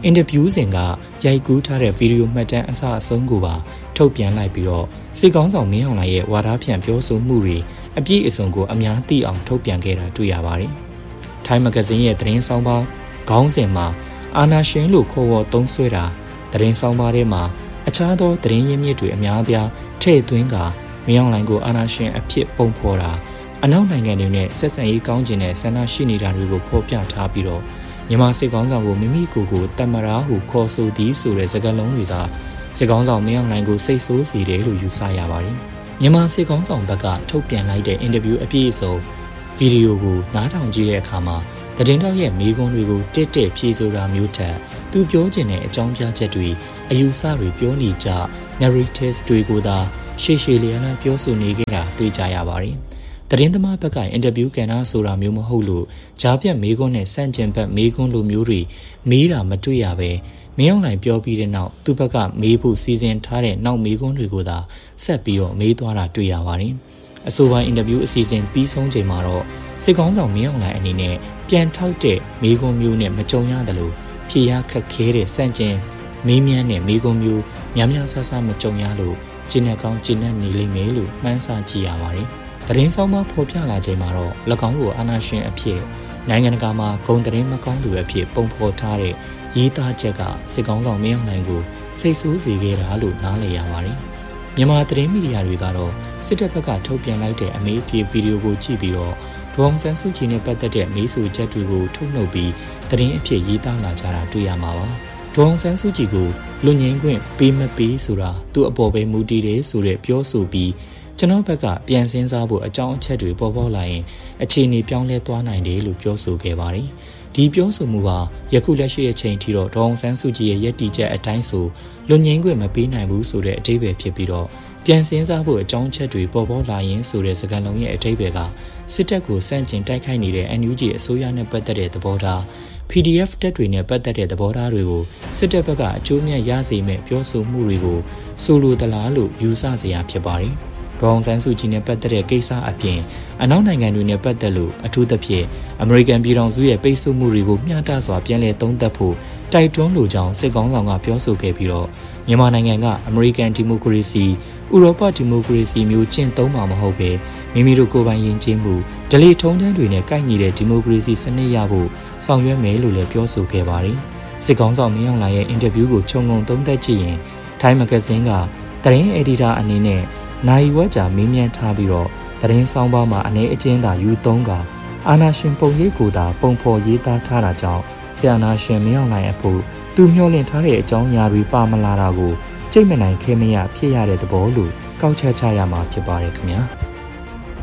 အင်တာဗျူးစဉ်ကရိုက်ကူးထားတဲ့ဗီဒီယိုမှတ်တမ်းအစအဆုံးကိုပါထုတ်ပြန်လိုက်ပြီးတော့စစ်ကောင်းဆောင်မင်းအောင်လှိုင်ရဲ့ဝါဒဖြန့်ပြောဆိုမှုတွေအပြည့်အစုံကိုအများသိအောင်ထုတ်ပြန်ခဲ့တာတွေ့ရပါတယ်။ထိုင်းမဂဇင်းရဲ့သတင်းဆောင်ပါခေါင်းစဉ်မှာအာနာရှင်လို့ခေါ်ဝေါ်သုံးဆွဲတာသတင်းဆောင်ပါထဲမှာအခြားသောသတင်းရင်းမြစ်တွေအများအပြားထည့်သွင်းကမင်းအောင်လှိုင်ကိုအာနာရှင်အဖြစ်ပုံဖော်တာအနောက်နိုင်ငံတွေနဲ့ဆက်ဆံရေးကောင်းကျင်တဲ့ဆန္ဒရှိနေတာတွေကိုဖော်ပြထားပြီးတော့မြန်မာစစ်ကောင်းဆောင်ကိုမိမိကိုယ်ကိုတမရာဟုခေါ်ဆိုသည်ဆိုတဲ့စကားလုံးတွေကစစ်ကောင်းဆောင်မင်းအောင်လှိုင်ကိုစိတ်ဆိုးစေတယ်လို့ယူဆရပါတယ်။မြန်မာစစ်ကောင်းဆောင်ဘက်ကထုတ်ပြန်လိုက်တဲ့အင်တာဗျူးအပြည့်အစုံဗီဒီယိုကိုနားထောင်ကြည့်တဲ့အခါမှာသတင်းတောက်ရဲ့မိကွန်းတွေကိုတစ်တစ်ဖြေဆိုတာမျိုးထက်သူပြောချင်တဲ့အကြောင်းပြချက်တွေအယူဆတွေပြောနေကြ narratives တွေကိုသာရှေ့ရှေ့လျားလျားပြောဆိုနေကြတာတွေ့ကြရပါတယ်။သတင်းသမားဘက်ကအင်တာဗျူးကန်တာဆိုတာမျိုးမဟုတ်လို့ကြားပြတ်မိကွန်းနဲ့စန့်ကျင်ဘက်မိကွန်းလိုမျိုးတွေမေးတာမတွေ့ရပဲမင်းအောင်လှိုင်ပြောပြီးတဲ့နောက်သူ့ဘက်ကမေးဖို့စီစဉ်ထားတဲ့နောက်မိကွန်းတွေကိုသာဆက်ပြီးတော့မေးသွားတာတွေ့ရပါတယ်။အဆိုပါအင်တာဗျူးအစီအစဉ်ပြီးဆုံးချိန်မှာတော့စစ်ကောင်းဆောင်မင်းအောင်လှိုင်အနေနဲ့ပြန်ထောက်တဲ့မိကွန်းမျိုးနဲ့မကြုံရတယ်လို့ဖြေရခက်ခဲတဲ့စန့်ကျင်မေးမြန်းတဲ့မိကွန်းမျိုးများများဆဆမကြုံရလို့ကျဉ်းနဲ့ကောင်းကျဉ်းနဲ့နေလိမ့်မယ်လို့မှန်းဆကြည့်ရပါတယ်။သတင်းဆောင်မဖော်ပြလာချိန်မှာတော့၎င်းကိုအာဏာရှင်အဖြစ်နိုင်ငံတကာမှာဂုဏ်သတင်းမကောင်းသူအဖြစ်ပုံဖော်ထားတဲ့ရေးသားချက်ကစစ်ကောင်းဆောင်မင်းအောင်လှိုင်ကိုစိတ်ဆိုးစေခဲ့တာလို့နားလည်ရပါတယ်။မြန်မာသတင်းမီဒီယာတွေကတော့စစ်တပ်ဘက်ကထုတ်ပြန်လိုက်တဲ့အမေးအဖြေဗီဒီယိုကိုကြည့်ပြီးတော့ဒေါ်အောင်ဆန်းစုကြည်နဲ့ပတ်သက်တဲ့မေးဆိုချက်တွေကိုထုတ်နှုတ်ပြီးသတင်းအဖြစ်ရေးသားလာကြတာတွေ့ရမှာပါ။ဒေါ်အောင်ဆန်းစုကြည်ကိုလူငင်းခွင့်ပေးမပေးဆိုတာသူ့အပေါ်ပဲမူတည်တယ်ဆိုတဲ့ပြောဆိုပြီးကျွန်တော်ဘက်ကပြန်စဉ်းစားဖို့အကြောင်းအချက်တွေပေါ်ပေါက်လာရင်အခြေအနေပြောင်းလဲသွားနိုင်တယ်လို့ပြောဆိုခဲ့ပါတယ်။ဒီပြောဆိုမှုဟာယခုလက်ရှိအချိန်ထိတော့ဒေါ်အောင်ဆန်းစုကြည်ရဲ့ယက်တီချက်အတိုင်းဆိုလူငင်းခွင့်မပေးနိုင်ဘူးဆိုတဲ့အဓိပ္ပာယ်ဖြစ်ပြီးတော့ပြန်စဉ်းစားဖို့အကြောင်းချက်တွေပေါ်ပေါက်လာရင်ဆိုတဲ့စကားလုံးရဲ့အဓိပ္ပာယ်ကစစ်တပ်ကိုစန့်ကျင်တိုက်ခိုက်နေတဲ့ NUG အစိုးရနဲ့ပတ်သက်တဲ့သဘောထား PDF တပ်တွေနဲ့ပတ်သက်တဲ့သဘောထားတွေကိုစစ်တပ်ဘက်ကအကျိုးမြတ်ရစေမဲ့ပြောဆိုမှုတွေကိုဆိုလိုသလားလို့ယူဆစရာဖြစ်ပါတယ်။ဒေါ်အောင်ဆန်းစုကြည်နဲ့ပတ်သက်တဲ့ကိစ္စအပြင်အနောက်နိုင်ငံတွေနဲ့ပတ်သက်လို့အထူးသဖြင့်အမေရိကန်ပြည်ထောင်စုရဲ့ပိတ်ဆို့မှုတွေကိုမျှတစွာပြန်လည်သုံးသပ်ဖို့တိုက်တွန်းလိုကြောင်းစစ်ကောင်ဆောင်ကပြောဆိုခဲ့ပြီးတော့မြန်မာနိုင်ငံကအမေရိကန်ဒီမိုကရေစီဥရောပဒီမိုကရေစီမျိုးကျင့်သုံးမှာမဟုတ်ပဲမိမိတို့ကိုယ်ပိုင်ယဉ်ကျေးမှုဓလေ့ထုံးတမ်းတွေနဲ့ကိုက်ညီတဲ့ဒီမိုကရေစီစနစ်ရဖို့ဆောင်ရွက်မယ်လို့လည်းပြောဆိုခဲ့ပါတယ်။စစ်ကောင်ဆောင်မင်းအောင်လှိုင်ရဲ့အင်တာဗျူးကိုခြုံငုံသုံးသပ်ကြည့်ရင်ထိုင်းမဂဇင်းကသတင်းအယ်ဒီတာအနေနဲ့နိုင်ဝက်ကြာမေးမြန်းထားပြီးတော့သတင်းဆောင်ပါမှာအနေအကျဉ်းသာယူသုံးကအာနာရှင်ပုံရိပ်ကိုသာပုံဖော်ရေးသားထားတာကြောင့်ဆရာနာရှင်မင်းအောင်လှိုင်အဖို့သူမျှော်လင့်ထားတဲ့အကြောင်းအရာတွေပါမလာတာကိုကြိတ်မနိုင်ခဲမရဖြစ်ရတဲ့သဘောလို့ကောက်ချက်ချရမှာဖြစ်ပါတယ်ခင်ဗျာ။